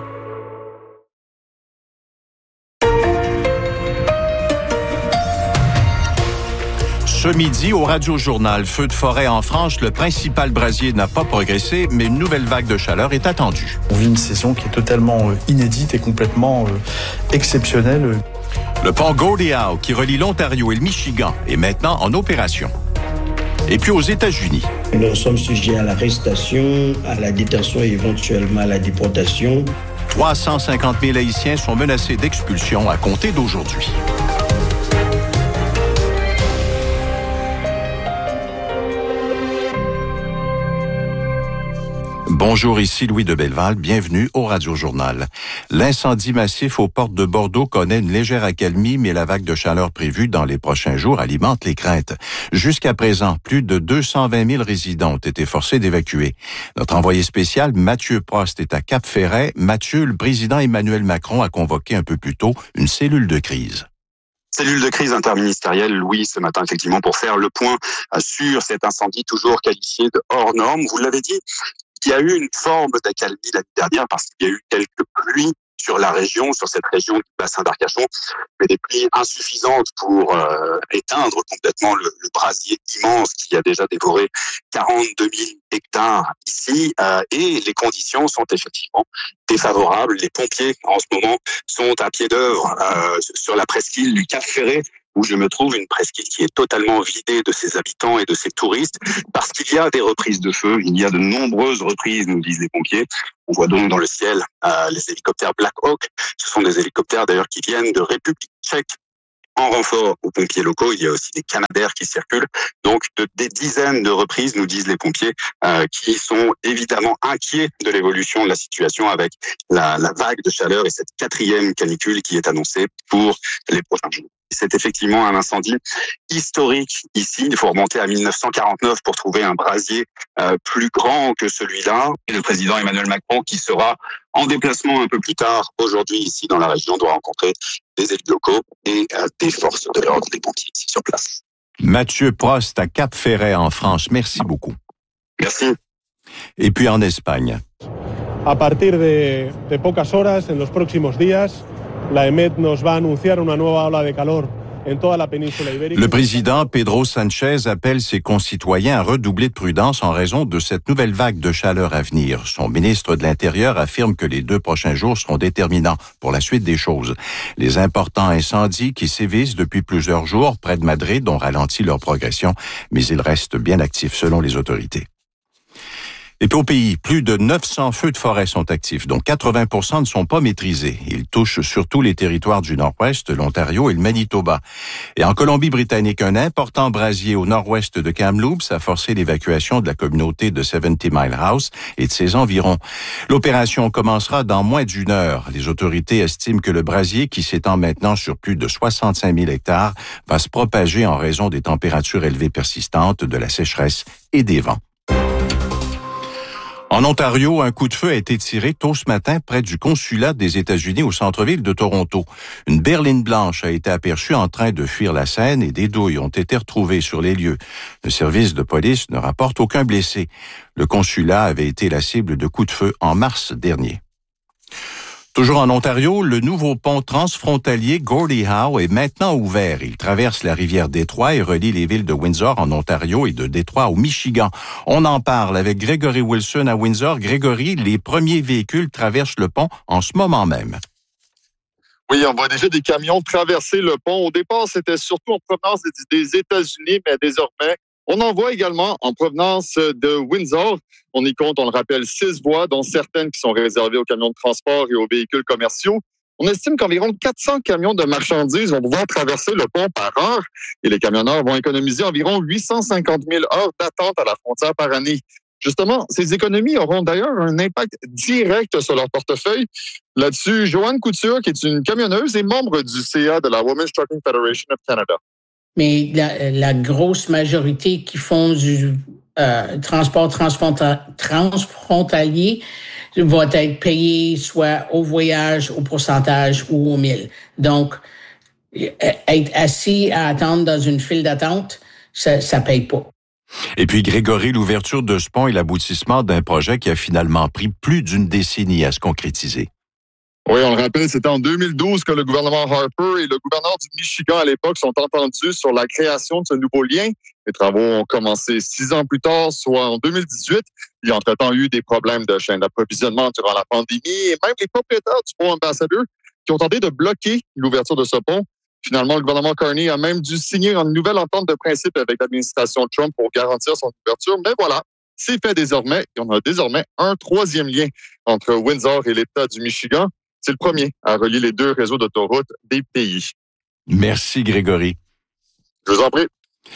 Ce midi, au Radio-Journal, feu de forêt en France, le principal brasier n'a pas progressé, mais une nouvelle vague de chaleur est attendue. On vit une saison qui est totalement inédite et complètement exceptionnelle. Le pont Gordie Howe, qui relie l'Ontario et le Michigan, est maintenant en opération. Et puis aux États-Unis. Nous sommes sujets à l'arrestation, à la détention et éventuellement à la déportation. trois cent cinquante mille Haïtiens sont menacés d'expulsion à compter d'aujourd'hui. Bonjour, ici Louis de Belleval, bienvenue au Radio-Journal. L'incendie massif aux portes de Bordeaux connaît une légère accalmie, mais la vague de chaleur prévue dans les prochains jours alimente les craintes. Jusqu'à présent, plus de deux cent vingt mille résidents ont été forcés d'évacuer. Notre envoyé spécial, Mathieu Prost, est à Cap-Ferret. Mathieu, le président Emmanuel Macron a convoqué un peu plus tôt une cellule de crise. Cellule de crise interministérielle, Louis, ce matin, effectivement, pour faire le point sur cet incendie toujours qualifié de hors norme. Vous l'avez dit, il y a eu une forme d'accalmie l'année dernière parce qu'il y a eu quelques pluies sur la région, sur cette région du bassin d'Arcachon, mais des pluies insuffisantes pour euh, éteindre complètement le, le brasier immense qui a déjà dévoré quarante-deux mille hectares ici. Euh, et les conditions sont effectivement défavorables. Les pompiers, en ce moment, sont à pied d'œuvre euh, sur la presqu'île du Cap-Ferret, où je me trouve, une presqu'île qui est totalement vidée de ses habitants et de ses touristes, parce qu'il y a des reprises de feu, il y a de nombreuses reprises, nous disent les pompiers. On voit donc dans le ciel euh, les hélicoptères Black Hawk. Ce sont des hélicoptères d'ailleurs qui viennent de République tchèque en renfort aux pompiers locaux. Il y a aussi des Canadair qui circulent. Donc de, des dizaines de reprises, nous disent les pompiers, euh, qui sont évidemment inquiets de l'évolution de la situation avec la, la vague de chaleur et cette quatrième canicule qui est annoncée pour les prochains jours. C'est effectivement un incendie historique ici. Il faut remonter à mille neuf cent quarante-neuf pour trouver un brasier euh, plus grand que celui-là. Et le président Emmanuel Macron, qui sera en déplacement un peu plus tard aujourd'hui ici dans la région, doit rencontrer des élus locaux et euh, des forces de l'ordre, des pompiers ici sur place. Mathieu Prost à Cap-Ferret en France. Merci beaucoup. Merci. Et puis en Espagne. A partir de, de pocas horas, en los próximos días, la E M E T nos va a anunciar una nueva ola de calor en toda la péninsula ibérica. Le président Pedro Sánchez appelle ses concitoyens à redoubler de prudence en raison de cette nouvelle vague de chaleur à venir. Son ministre de l'Intérieur affirme que les deux prochains jours seront déterminants pour la suite des choses. Les importants incendies qui sévissent depuis plusieurs jours près de Madrid ont ralenti leur progression, mais ils restent bien actifs selon les autorités. Et puis au pays, plus de neuf cents feux de forêt sont actifs, dont quatre-vingts pour cent ne sont pas maîtrisés. Ils touchent surtout les territoires du Nord-Ouest, l'Ontario et le Manitoba. Et en Colombie-Britannique, un important brasier au nord-ouest de Kamloops a forcé l'évacuation de la communauté de seventy Mile House et de ses environs. L'opération commencera dans moins d'une heure. Les autorités estiment que le brasier, qui s'étend maintenant sur plus de soixante-cinq mille hectares, va se propager en raison des températures élevées persistantes, de la sécheresse et des vents. En Ontario, un coup de feu a été tiré tôt ce matin près du consulat des États-Unis au centre-ville de Toronto. Une berline blanche a été aperçue en train de fuir la scène et des douilles ont été retrouvées sur les lieux. Le service de police ne rapporte aucun blessé. Le consulat avait été la cible de coups de feu en mars dernier. Toujours en Ontario, le nouveau pont transfrontalier Gordie Howe est maintenant ouvert. Il traverse la rivière Détroit et relie les villes de Windsor en Ontario et de Détroit au Michigan. On en parle avec Grégory Wilson à Windsor. Grégory, les premiers véhicules traversent le pont en ce moment même. Oui, on voit déjà des camions traverser le pont. Au départ, c'était surtout en provenance des États-Unis, mais désormais, on en voit également en provenance de Windsor. On y compte, on le rappelle, six voies, dont certaines qui sont réservées aux camions de transport et aux véhicules commerciaux. On estime qu'environ quatre cents camions de marchandises vont pouvoir traverser le pont par heure et les camionneurs vont économiser environ huit cent cinquante mille heures d'attente à la frontière par année. Justement, ces économies auront d'ailleurs un impact direct sur leur portefeuille. Là-dessus, Joanne Couture, qui est une camionneuse et membre du C A de la Women's Trucking Federation of Canada. Mais la, la grosse majorité qui font du euh, transport transfrontalier vont être payés soit au voyage, au pourcentage ou au mille. Donc, être assis à attendre dans une file d'attente, ça, ça paye pas. Et puis, Grégory, l'ouverture de ce pont est l'aboutissement d'un projet qui a finalement pris plus d'une décennie à se concrétiser. Oui, on le rappelle, c'était en deux mille douze que le gouvernement Harper et le gouverneur du Michigan à l'époque sont entendus sur la création de ce nouveau lien. Les travaux ont commencé six ans plus tard, soit en deux mille dix-huit. Il y a entre-temps eu des problèmes de chaîne d'approvisionnement durant la pandémie et même les propriétaires du pont Ambassadeur qui ont tenté de bloquer l'ouverture de ce pont. Finalement, le gouvernement Carney a même dû signer une nouvelle entente de principe avec l'administration Trump pour garantir son ouverture. Mais voilà, c'est fait désormais. Et on a désormais un troisième lien entre Windsor et l'État du Michigan. C'est le premier à relier les deux réseaux d'autoroutes des pays. Merci, Grégory. Je vous en prie.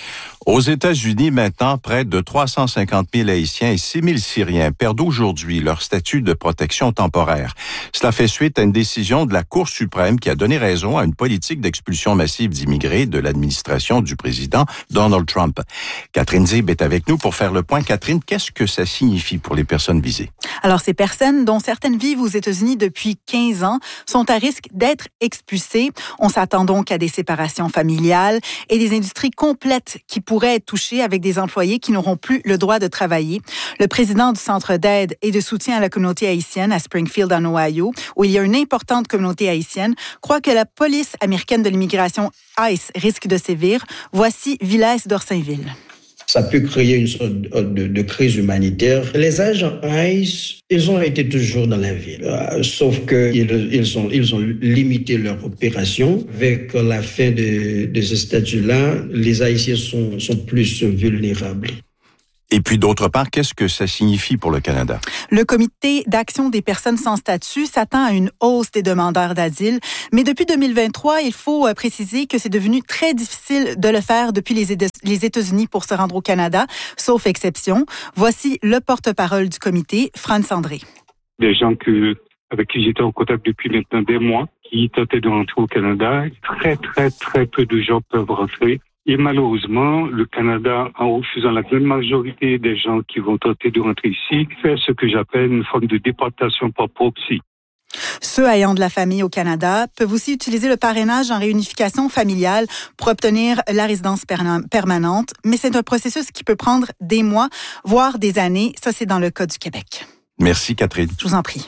Aux États-Unis, maintenant, près de trois cent cinquante mille Haïtiens et six mille Syriens perdent aujourd'hui leur statut de protection temporaire. Cela fait suite à une décision de la Cour suprême qui a donné raison à une politique d'expulsion massive d'immigrés de l'administration du président Donald Trump. Catherine Zib est avec nous pour faire le point. Catherine, qu'est-ce que ça signifie pour les personnes visées? Alors, ces personnes, dont certaines vivent aux États-Unis depuis quinze ans, sont à risque d'être expulsées. On s'attend donc à des séparations familiales et des industries complètes qui pourraient être touchés avec des employés qui n'auront plus le droit de travailler. Le président du Centre d'aide et de soutien à la communauté haïtienne à Springfield, en Ohio, où il y a une importante communauté haïtienne, croit que la police américaine de l'immigration ICE risque de sévir. Voici Villès d'Orsainville. Ça peut créer une sorte de, de crise humanitaire. Les agents ICE, ils ont été toujours dans la ville, sauf qu'ils ils ont, ils ont limité leur opération. Avec la fin de, de ce statut-là, les Haïtiens sont, sont plus vulnérables. Et puis, d'autre part, qu'est-ce que ça signifie pour le Canada? Le Comité d'action des personnes sans statut s'attend à une hausse des demandeurs d'asile. Mais depuis deux mille vingt-trois, il faut préciser que c'est devenu très difficile de le faire depuis les États-Unis pour se rendre au Canada, sauf exception. Voici le porte-parole du comité, Franz André. Des gens que, avec qui j'étais en contact depuis maintenant des mois, qui tentaient de rentrer au Canada. Très, très, très peu de gens peuvent rentrer. Et malheureusement, le Canada, en refusant la grande majorité des gens qui vont tenter de rentrer ici, fait ce que j'appelle une forme de déportation par proxy. Ceux ayant de la famille au Canada peuvent aussi utiliser le parrainage en réunification familiale pour obtenir la résidence permanente, mais c'est un processus qui peut prendre des mois, voire des années. Ça, c'est dans le cas du Québec. Merci, Catherine. Je vous en prie.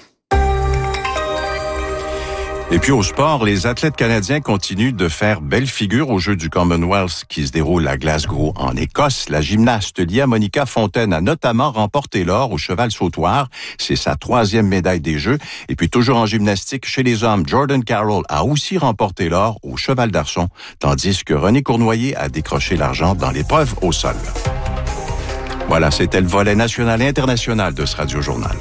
Et puis au sport, les athlètes canadiens continuent de faire belle figure aux Jeux du Commonwealth qui se déroulent à Glasgow, en Écosse. La gymnaste Lia Monica Fontaine a notamment remporté l'or au cheval sautoir. C'est sa troisième médaille des Jeux. Et puis toujours en gymnastique, chez les hommes, Jordan Carroll a aussi remporté l'or au cheval d'arçon, tandis que René Cournoyer a décroché l'argent dans l'épreuve au sol. Voilà, c'était le volet national et international de ce Radio-Journal.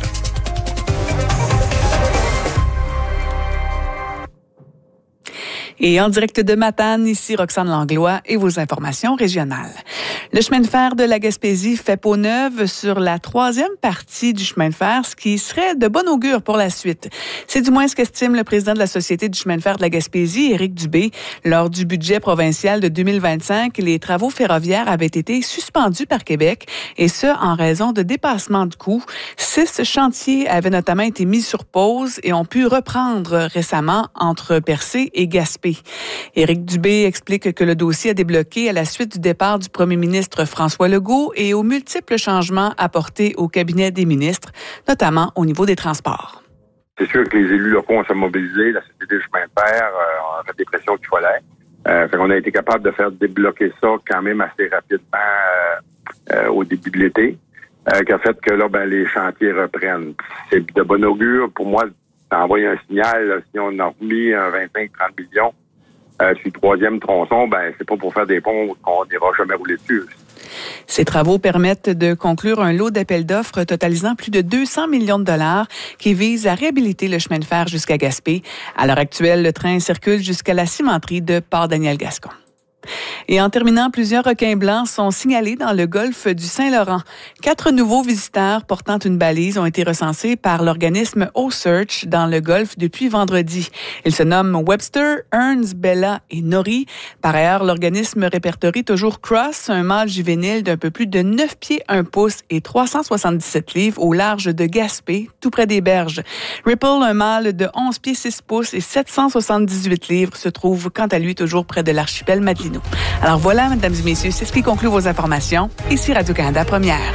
Et en direct de Matane, ici Roxane Langlois et vos informations régionales. Le chemin de fer de la Gaspésie fait peau neuve sur la troisième partie du chemin de fer, ce qui serait de bon augure pour la suite. C'est du moins ce qu'estime le président de la Société du chemin de fer de la Gaspésie, Éric Dubé. Lors du budget provincial de deux mille vingt-cinq, les travaux ferroviaires avaient été suspendus par Québec, et ce, en raison de dépassement de coûts. Six chantiers avaient notamment été mis sur pause et ont pu reprendre récemment entre Percé et Gaspé. Éric Dubé explique que le dossier a débloqué à la suite du départ du premier ministre François Legault et aux multiples changements apportés au cabinet des ministres, notamment au niveau des transports. C'est sûr que les élus locaux ont se mobilisé, la Société du chemin de fer euh, a fait des pressions qu'il fallait. Euh, fait qu'on a été capable de faire débloquer ça quand même assez rapidement euh, euh, au début de l'été, euh, qui a fait que là, ben, les chantiers reprennent. C'est de bon augure. Pour moi, ça envoie un signal. Là, si on a remis un vingt-cinq à trente millions euh, sur le troisième tronçon, ben c'est pas pour faire des ponts qu'on n'ira jamais rouler dessus. Ces travaux permettent de conclure un lot d'appels d'offres totalisant plus de deux cents millions de dollars qui visent à réhabiliter le chemin de fer jusqu'à Gaspé. À l'heure actuelle, le train circule jusqu'à la cimenterie de Port-Daniel-Gascon. Et en terminant, plusieurs requins blancs sont signalés dans le golfe du Saint-Laurent. Quatre nouveaux visiteurs portant une balise ont été recensés par l'organisme O-Search dans le golfe depuis vendredi. Ils se nomment Webster, Ernst, Bella et Nori. Par ailleurs, l'organisme répertorie toujours Cross, un mâle juvénile d'un peu plus de neuf pieds un pouce et trois cent soixante-dix-sept livres au large de Gaspé, tout près des berges. Ripple, un mâle de onze pieds six pouces et sept cent soixante-dix-huit livres, se trouve quant à lui toujours près de l'archipel Madelino. Alors voilà, mesdames et messieurs, c'est ce qui conclut vos informations. Ici Radio-Canada Première.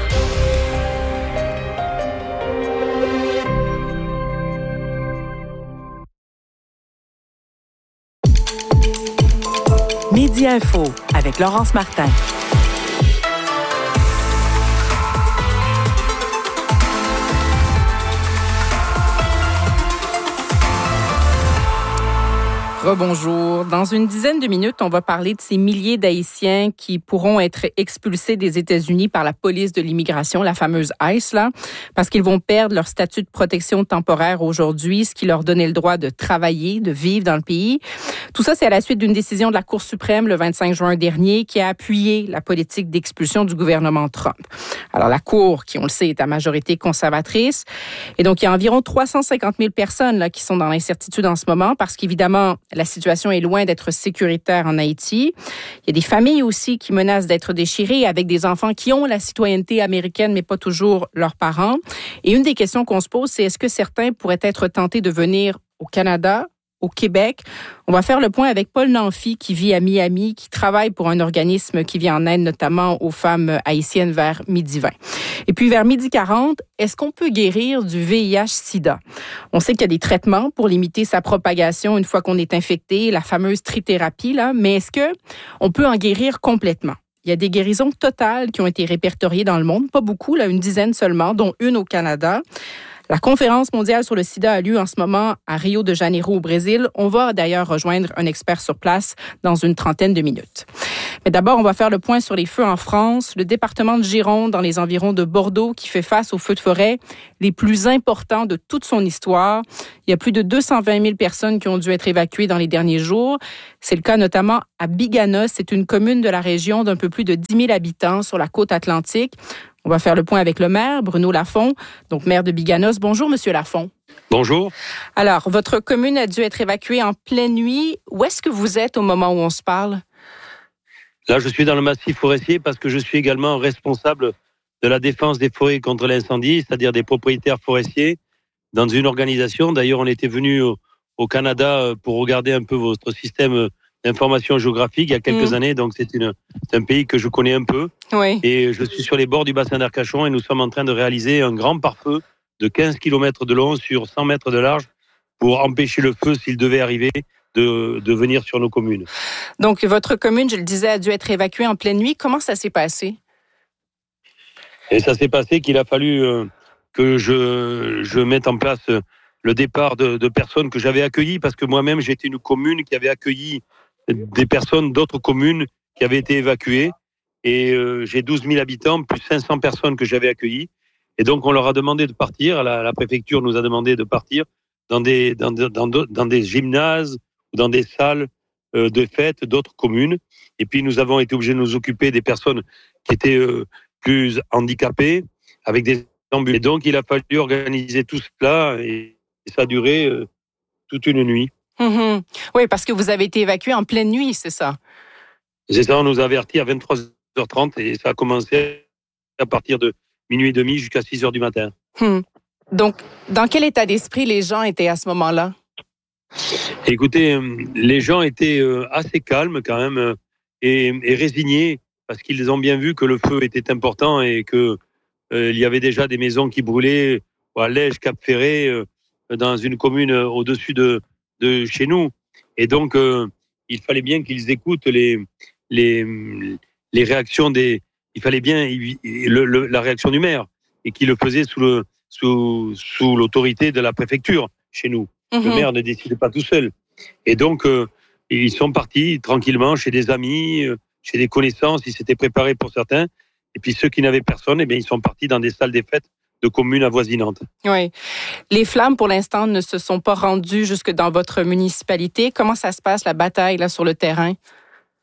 Midi Info avec Laurence Martin. Rebonjour. Dans une dizaine de minutes, on va parler de ces milliers d'Haïtiens qui pourront être expulsés des États-Unis par la police de l'immigration, la fameuse ICE, là, parce qu'ils vont perdre leur statut de protection temporaire aujourd'hui, ce qui leur donnait le droit de travailler, de vivre dans le pays. Tout ça, c'est à la suite d'une décision de la Cour suprême le vingt-cinq juin dernier qui a appuyé la politique d'expulsion du gouvernement Trump. Alors, la Cour, qui, on le sait, est à majorité conservatrice. Et donc, il y a environ trois cent cinquante mille personnes là, qui sont dans l'incertitude en ce moment parce qu'évidemment, la situation est loin d'être sécuritaire en Haïti. Il y a des familles aussi qui menacent d'être déchirées avec des enfants qui ont la citoyenneté américaine, mais pas toujours leurs parents. Et une des questions qu'on se pose, c'est est-ce que certains pourraient être tentés de venir au Canada, au Québec? On va faire le point avec Paul Nanfi, qui vit à Miami, qui travaille pour un organisme qui vient en aide notamment aux femmes haïtiennes vers midi vingt. Et puis vers midi quarante, est-ce qu'on peut guérir du V I H sida? On sait qu'il y a des traitements pour limiter sa propagation une fois qu'on est infecté, la fameuse trithérapie, là, mais est-ce que on peut en guérir complètement? Il y a des guérisons totales qui ont été répertoriées dans le monde, pas beaucoup, là, une dizaine seulement, dont une au Canada. La conférence mondiale sur le sida a lieu en ce moment à Rio de Janeiro au Brésil. On va d'ailleurs rejoindre un expert sur place dans une trentaine de minutes. Mais d'abord, on va faire le point sur les feux en France. Le département de Gironde, dans les environs de Bordeaux, qui fait face aux feux de forêt les plus importants de toute son histoire. Il y a plus de deux cent vingt mille personnes qui ont dû être évacuées dans les derniers jours. C'est le cas notamment à Biganos. C'est une commune de la région d'un peu plus de dix mille habitants sur la côte atlantique. On va faire le point avec le maire, Bruno Lafont, donc maire de Biganos. Bonjour, Monsieur Lafont. Bonjour. Alors, votre commune a dû être évacuée en pleine nuit. Où est-ce que vous êtes au moment où on se parle? Là, je suis dans le massif forestier parce que je suis également responsable de la défense des forêts contre l'incendie, c'est-à-dire des propriétaires forestiers, dans une organisation. D'ailleurs, on était venu au, au Canada pour regarder un peu votre système d'information géographique il y a quelques mmh. années. Donc, c'est, une, c'est un pays que je connais un peu. Oui. Et je suis sur les bords du bassin d'Arcachon et nous sommes en train de réaliser un grand pare-feu de quinze kilomètres de long sur cent mètres de large pour empêcher le feu, s'il devait arriver, de, de venir sur nos communes. Donc, votre commune, je le disais, a dû être évacuée en pleine nuit. Comment ça s'est passé? Et ça s'est passé qu'il a fallu euh, que je, je mette en place euh, le départ de, de personnes que j'avais accueillies, parce que moi-même, j'étais une commune qui avait accueilli des personnes d'autres communes qui avaient été évacuées. Et euh, j'ai douze mille habitants, plus cinq cents personnes que j'avais accueillies. Et donc, on leur a demandé de partir. La, la préfecture nous a demandé de partir dans des, dans, dans, dans des gymnases ou dans des salles euh, de fête d'autres communes. Et puis, nous avons été obligés de nous occuper des personnes qui étaient euh, plus handicapées, avec des ambulances. Et donc, il a fallu organiser tout cela et, et ça a duré euh, toute une nuit. Mmh. Oui, parce que vous avez été évacué en pleine nuit, c'est ça? C'est ça, on nous a avertis à vingt-trois heures trente et ça a commencé à partir de minuit et demi jusqu'à six heures du matin. Mmh. Donc, dans quel état d'esprit les gens étaient à ce moment-là? Écoutez, les gens étaient assez calmes quand même et, et résignés parce qu'ils ont bien vu que le feu était important et que euh, il y avait déjà des maisons qui brûlaient à Lège, Cap-Ferré, euh, dans une commune au-dessus de, de chez nous. Et donc, euh, il fallait bien qu'ils écoutent les, les, les réactions des... Il fallait bien le, le, la réaction du maire et qu'il le faisait sous, le, sous, sous l'autorité de la préfecture chez nous. Mmh. Le maire ne décidait pas tout seul. Et donc, euh, ils sont partis tranquillement chez des amis, euh, chez des connaissances. Ils s'étaient préparés pour certains. Et puis ceux qui n'avaient personne, eh bien, ils sont partis dans des salles des fêtes de communes avoisinantes. Oui. Les flammes, pour l'instant, ne se sont pas rendues jusque dans votre municipalité. Comment ça se passe, la bataille là sur le terrain?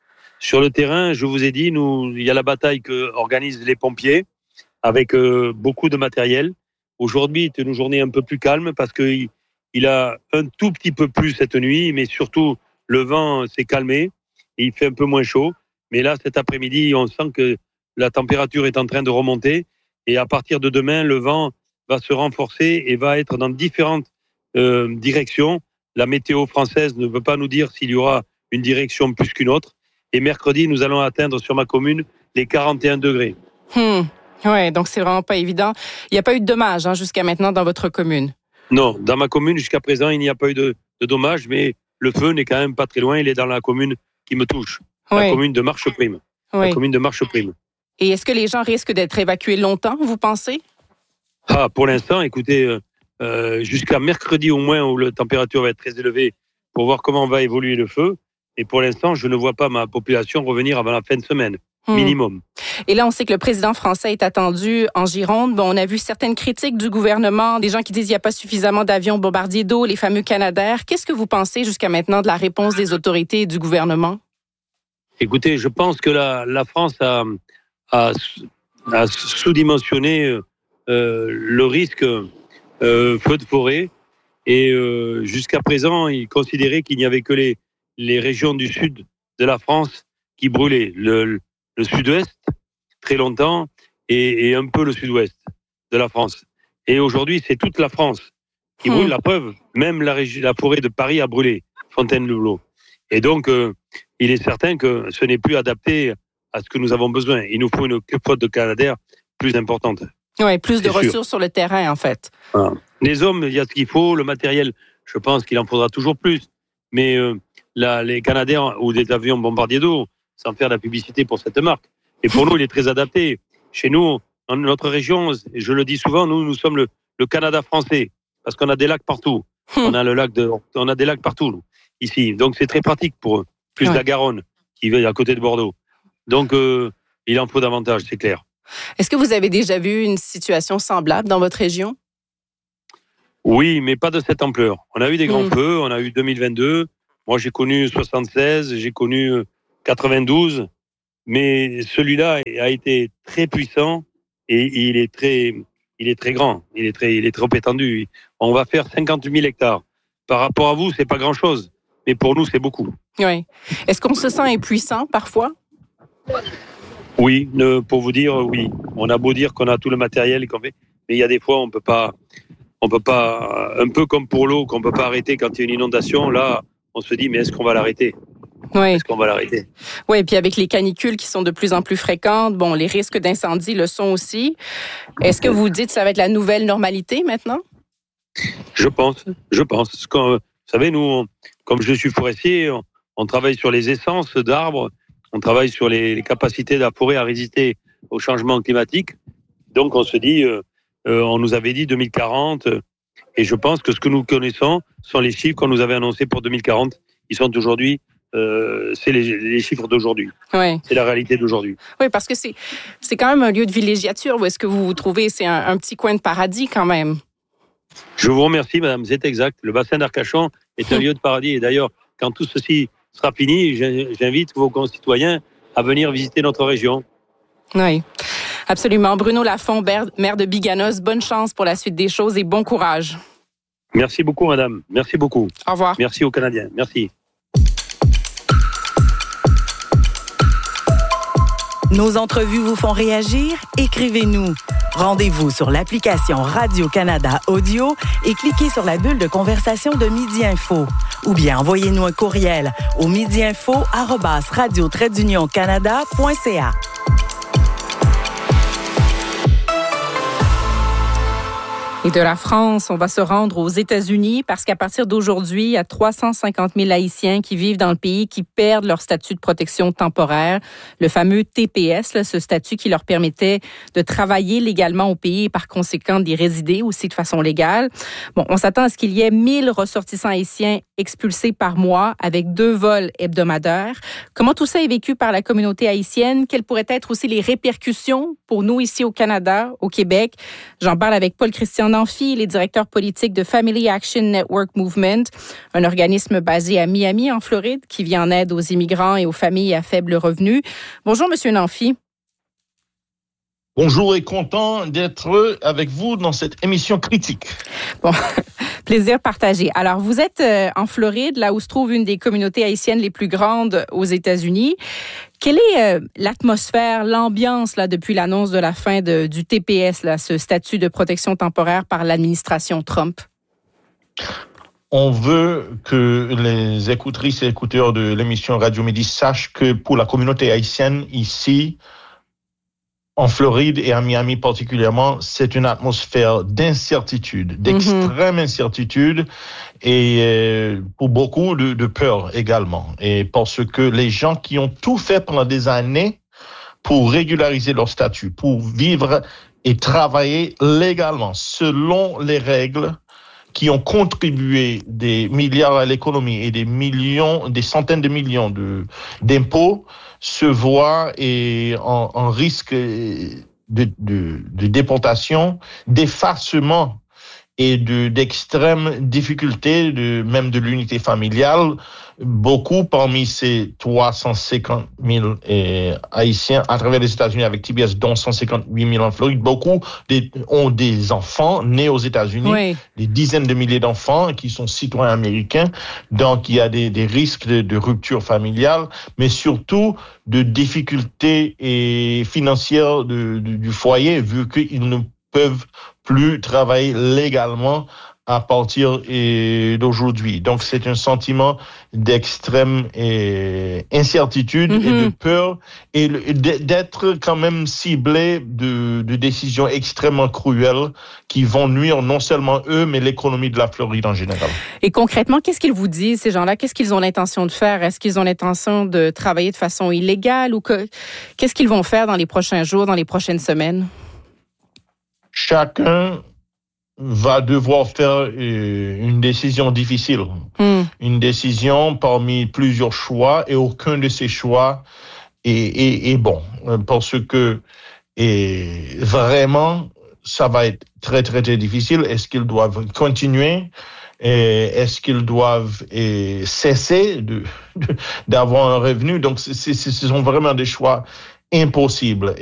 Sur le terrain, je vous ai dit, nous, il y a la bataille que organisent les pompiers avec euh, beaucoup de matériel. Aujourd'hui, c'est une journée un peu plus calme parce qu'il il a un tout petit peu plu cette nuit, mais surtout, le vent s'est calmé et il fait un peu moins chaud. Mais là, cet après-midi, on sent que la température est en train de remonter et à partir de demain, le vent va se renforcer et va être dans différentes euh, directions. La météo française ne veut pas nous dire s'il y aura une direction plus qu'une autre. Et mercredi, nous allons atteindre sur ma commune les quarante et un degrés. Hmm. Oui, donc c'est vraiment pas évident. Il n'y a pas eu de dommages hein, jusqu'à maintenant dans votre commune? Non, dans ma commune, jusqu'à présent, il n'y a pas eu de, de dommages, mais le feu n'est quand même pas très loin. Il est dans la commune qui me touche, oui. La commune de Marcheprime. Oui. La commune de Marcheprime. Et est-ce que les gens risquent d'être évacués longtemps, vous pensez? Ah, pour l'instant, écoutez, euh, jusqu'à mercredi au moins, où la température va être très élevée, pour voir comment va évoluer le feu. Et pour l'instant, je ne vois pas ma population revenir avant la fin de semaine, hmm. minimum. Et là, on sait que le président français est attendu en Gironde. Bon, on a vu certaines critiques du gouvernement, des gens qui disent qu'il n'y a pas suffisamment d'avions bombardiers d'eau, les fameux Canadair. Qu'est-ce que vous pensez jusqu'à maintenant de la réponse des autorités et du gouvernement? Écoutez, je pense que la, la France a, a, a sous-dimensionné euh, le risque euh, feu de forêt. Et euh, jusqu'à présent, il considérait qu'il n'y avait que les, les régions du sud de la France qui brûlaient. Le, le sud-ouest, très longtemps, et, et un peu le sud-ouest de la France. Et aujourd'hui, c'est toute la France qui brûle. Mmh. La preuve, même la, régi- la forêt de Paris a brûlé, Fontainebleau. Et donc, euh, il est certain que ce n'est plus adapté à ce que nous avons besoin. Il nous faut une flotte de Canadair plus importante. Oui, plus de ressources sûr. Sur le terrain, en fait. Ah. Les hommes, il y a ce qu'il faut. Le matériel, je pense qu'il en faudra toujours plus. Mais euh, la, les Canadair ou des avions bombardiers d'eau, sans faire de la publicité pour cette marque. Et pour nous, il est très adapté. Chez nous, dans notre région, je le dis souvent, nous, nous sommes le, le Canada français. Parce qu'on a des lacs partout. on, a le lac de, on a des lacs partout, nous, ici. Donc, c'est très pratique pour eux. Plus ouais. la Garonne, qui est à côté de Bordeaux. Donc, euh, il en faut davantage, c'est clair. Est-ce que vous avez déjà vu une situation semblable dans votre région? Oui, mais pas de cette ampleur. On a eu des grands mmh. feux, on a eu deux mille vingt-deux. Moi, j'ai connu soixante-seize, j'ai connu quatre-vingt-douze. Mais celui-là a été très puissant et il est très, il est très grand. Il est très, il est trop étendu. On va faire cinquante mille hectares. Par rapport à vous, c'est pas grand-chose. Mais pour nous, c'est beaucoup. Oui. Est-ce qu'on se sent impuissant parfois? Oui, ne, pour vous dire, oui. On a beau dire qu'on a tout le matériel qu'on fait, mais il y a des fois, on peut pas, on peut pas, un peu comme pour l'eau, qu'on peut pas arrêter quand il y a une inondation. Là, on se dit, mais est-ce qu'on va l'arrêter? Oui. Est-ce qu'on va l'arrêter? Oui, et puis avec les canicules qui sont de plus en plus fréquentes, bon, les risques d'incendie le sont aussi. Est-ce que vous dites que ça va être la nouvelle normalité maintenant? Je pense, je pense. Quand, vous savez, nous, on, comme je suis forestier, on, on travaille sur les essences d'arbres, on travaille sur les, les capacités de la forêt à résister au changement climatique. Donc, on se dit, euh, euh, on nous avait dit deux mille quarante, euh, et je pense que ce que nous connaissons sont les chiffres qu'on nous avait annoncés pour deux mille quarante. Ils sont aujourd'hui, euh, c'est les, les chiffres d'aujourd'hui. Ouais. C'est la réalité d'aujourd'hui. Oui, parce que c'est, c'est quand même un lieu de villégiature. Où est-ce que vous vous trouvez? C'est un, un petit coin de paradis quand même. Je vous remercie, madame, c'est exact. Le bassin d'Arcachon est un lieu de paradis. Et d'ailleurs, quand tout ceci sera fini, j'invite vos concitoyens à venir visiter notre région. Oui, absolument. Bruno Lafont, maire de Biganos, bonne chance pour la suite des choses et bon courage. Merci beaucoup, madame. Merci beaucoup. Au revoir. Merci aux Canadiens. Merci. Nos entrevues vous font réagir? Écrivez-nous. Rendez-vous sur l'application Radio-Canada Audio et cliquez sur la bulle de conversation de Midi Info. Ou bien envoyez-nous un courriel au midiinfo arobase radio trait d'union canada point c a. Et de la France, on va se rendre aux États-Unis parce qu'à partir d'aujourd'hui, il y a trois cent cinquante mille Haïtiens qui vivent dans le pays qui perdent leur statut de protection temporaire, le fameux T P S, là, ce statut qui leur permettait de travailler légalement au pays et par conséquent d'y résider aussi de façon légale. Bon, on s'attend à ce qu'il y ait mille ressortissants haïtiens expulsés par mois avec deux vols hebdomadaires. Comment tout ça est vécu par la communauté haïtienne? Quelles pourraient être aussi les répercussions pour nous ici au Canada, au Québec? J'en parle avec Paul-Christian Amphy, il est directeur politique de Family Action Network Movement, un organisme basé à Miami, en Floride, qui vient en aide aux immigrants et aux familles à faible revenu. Bonjour, Monsieur Amphy. Bonjour et content d'être avec vous dans cette émission critique. Bon, plaisir partagé. Alors, vous êtes euh, en Floride, là où se trouve une des communautés haïtiennes les plus grandes aux États-Unis. Quelle est euh, l'atmosphère, l'ambiance là depuis l'annonce de la fin de, du T P S, là, ce statut de protection temporaire par l'administration Trump? On veut que les écoutrices et écouteurs de l'émission Radio Midi sachent que pour la communauté haïtienne ici, en Floride et à Miami particulièrement, c'est une atmosphère d'incertitude, d'extrême mm-hmm. incertitude et euh, pour beaucoup de, de peur également. Et parce que les gens qui ont tout fait pendant des années pour régulariser leur statut, pour vivre et travailler légalement selon les règles, qui ont contribué des milliards à l'économie et des millions, des centaines de millions de, d'impôts, se voient et en, en risque de, de, de déportation, d'effacement et de, d'extrêmes difficultés, de, même de l'unité familiale. Beaucoup parmi ces trois cent cinquante mille eh, Haïtiens à travers les États-Unis avec T B S, dont cent cinquante-huit mille en Floride, beaucoup des, ont des enfants nés aux États-Unis, oui. Des dizaines de milliers d'enfants qui sont citoyens américains. Donc, il y a des, des risques de, de rupture familiale, mais surtout de difficultés et financières de, de, du foyer, vu qu'ils ne peuvent plus travailler légalement à partir d'aujourd'hui. Donc, c'est un sentiment d'extrême et incertitude mm-hmm. et de peur et d'être quand même ciblé de, de décisions extrêmement cruelles qui vont nuire non seulement eux, mais l'économie de la Floride en général. Et concrètement, qu'est-ce qu'ils vous disent, ces gens-là? Qu'est-ce qu'ils ont l'intention de faire? Est-ce qu'ils ont l'intention de travailler de façon illégale ou que, qu'est-ce qu'ils vont faire dans les prochains jours, dans les prochaines semaines? Chacun va devoir faire une décision difficile. Mm. Une décision parmi plusieurs choix et aucun de ces choix est, est, est bon. Parce que et vraiment, ça va être très, très, très difficile. Est-ce qu'ils doivent continuer? Et est-ce qu'ils doivent et, cesser de, de, d'avoir un revenu? Donc, c'est, c'est, ce sont vraiment des choix impossibles.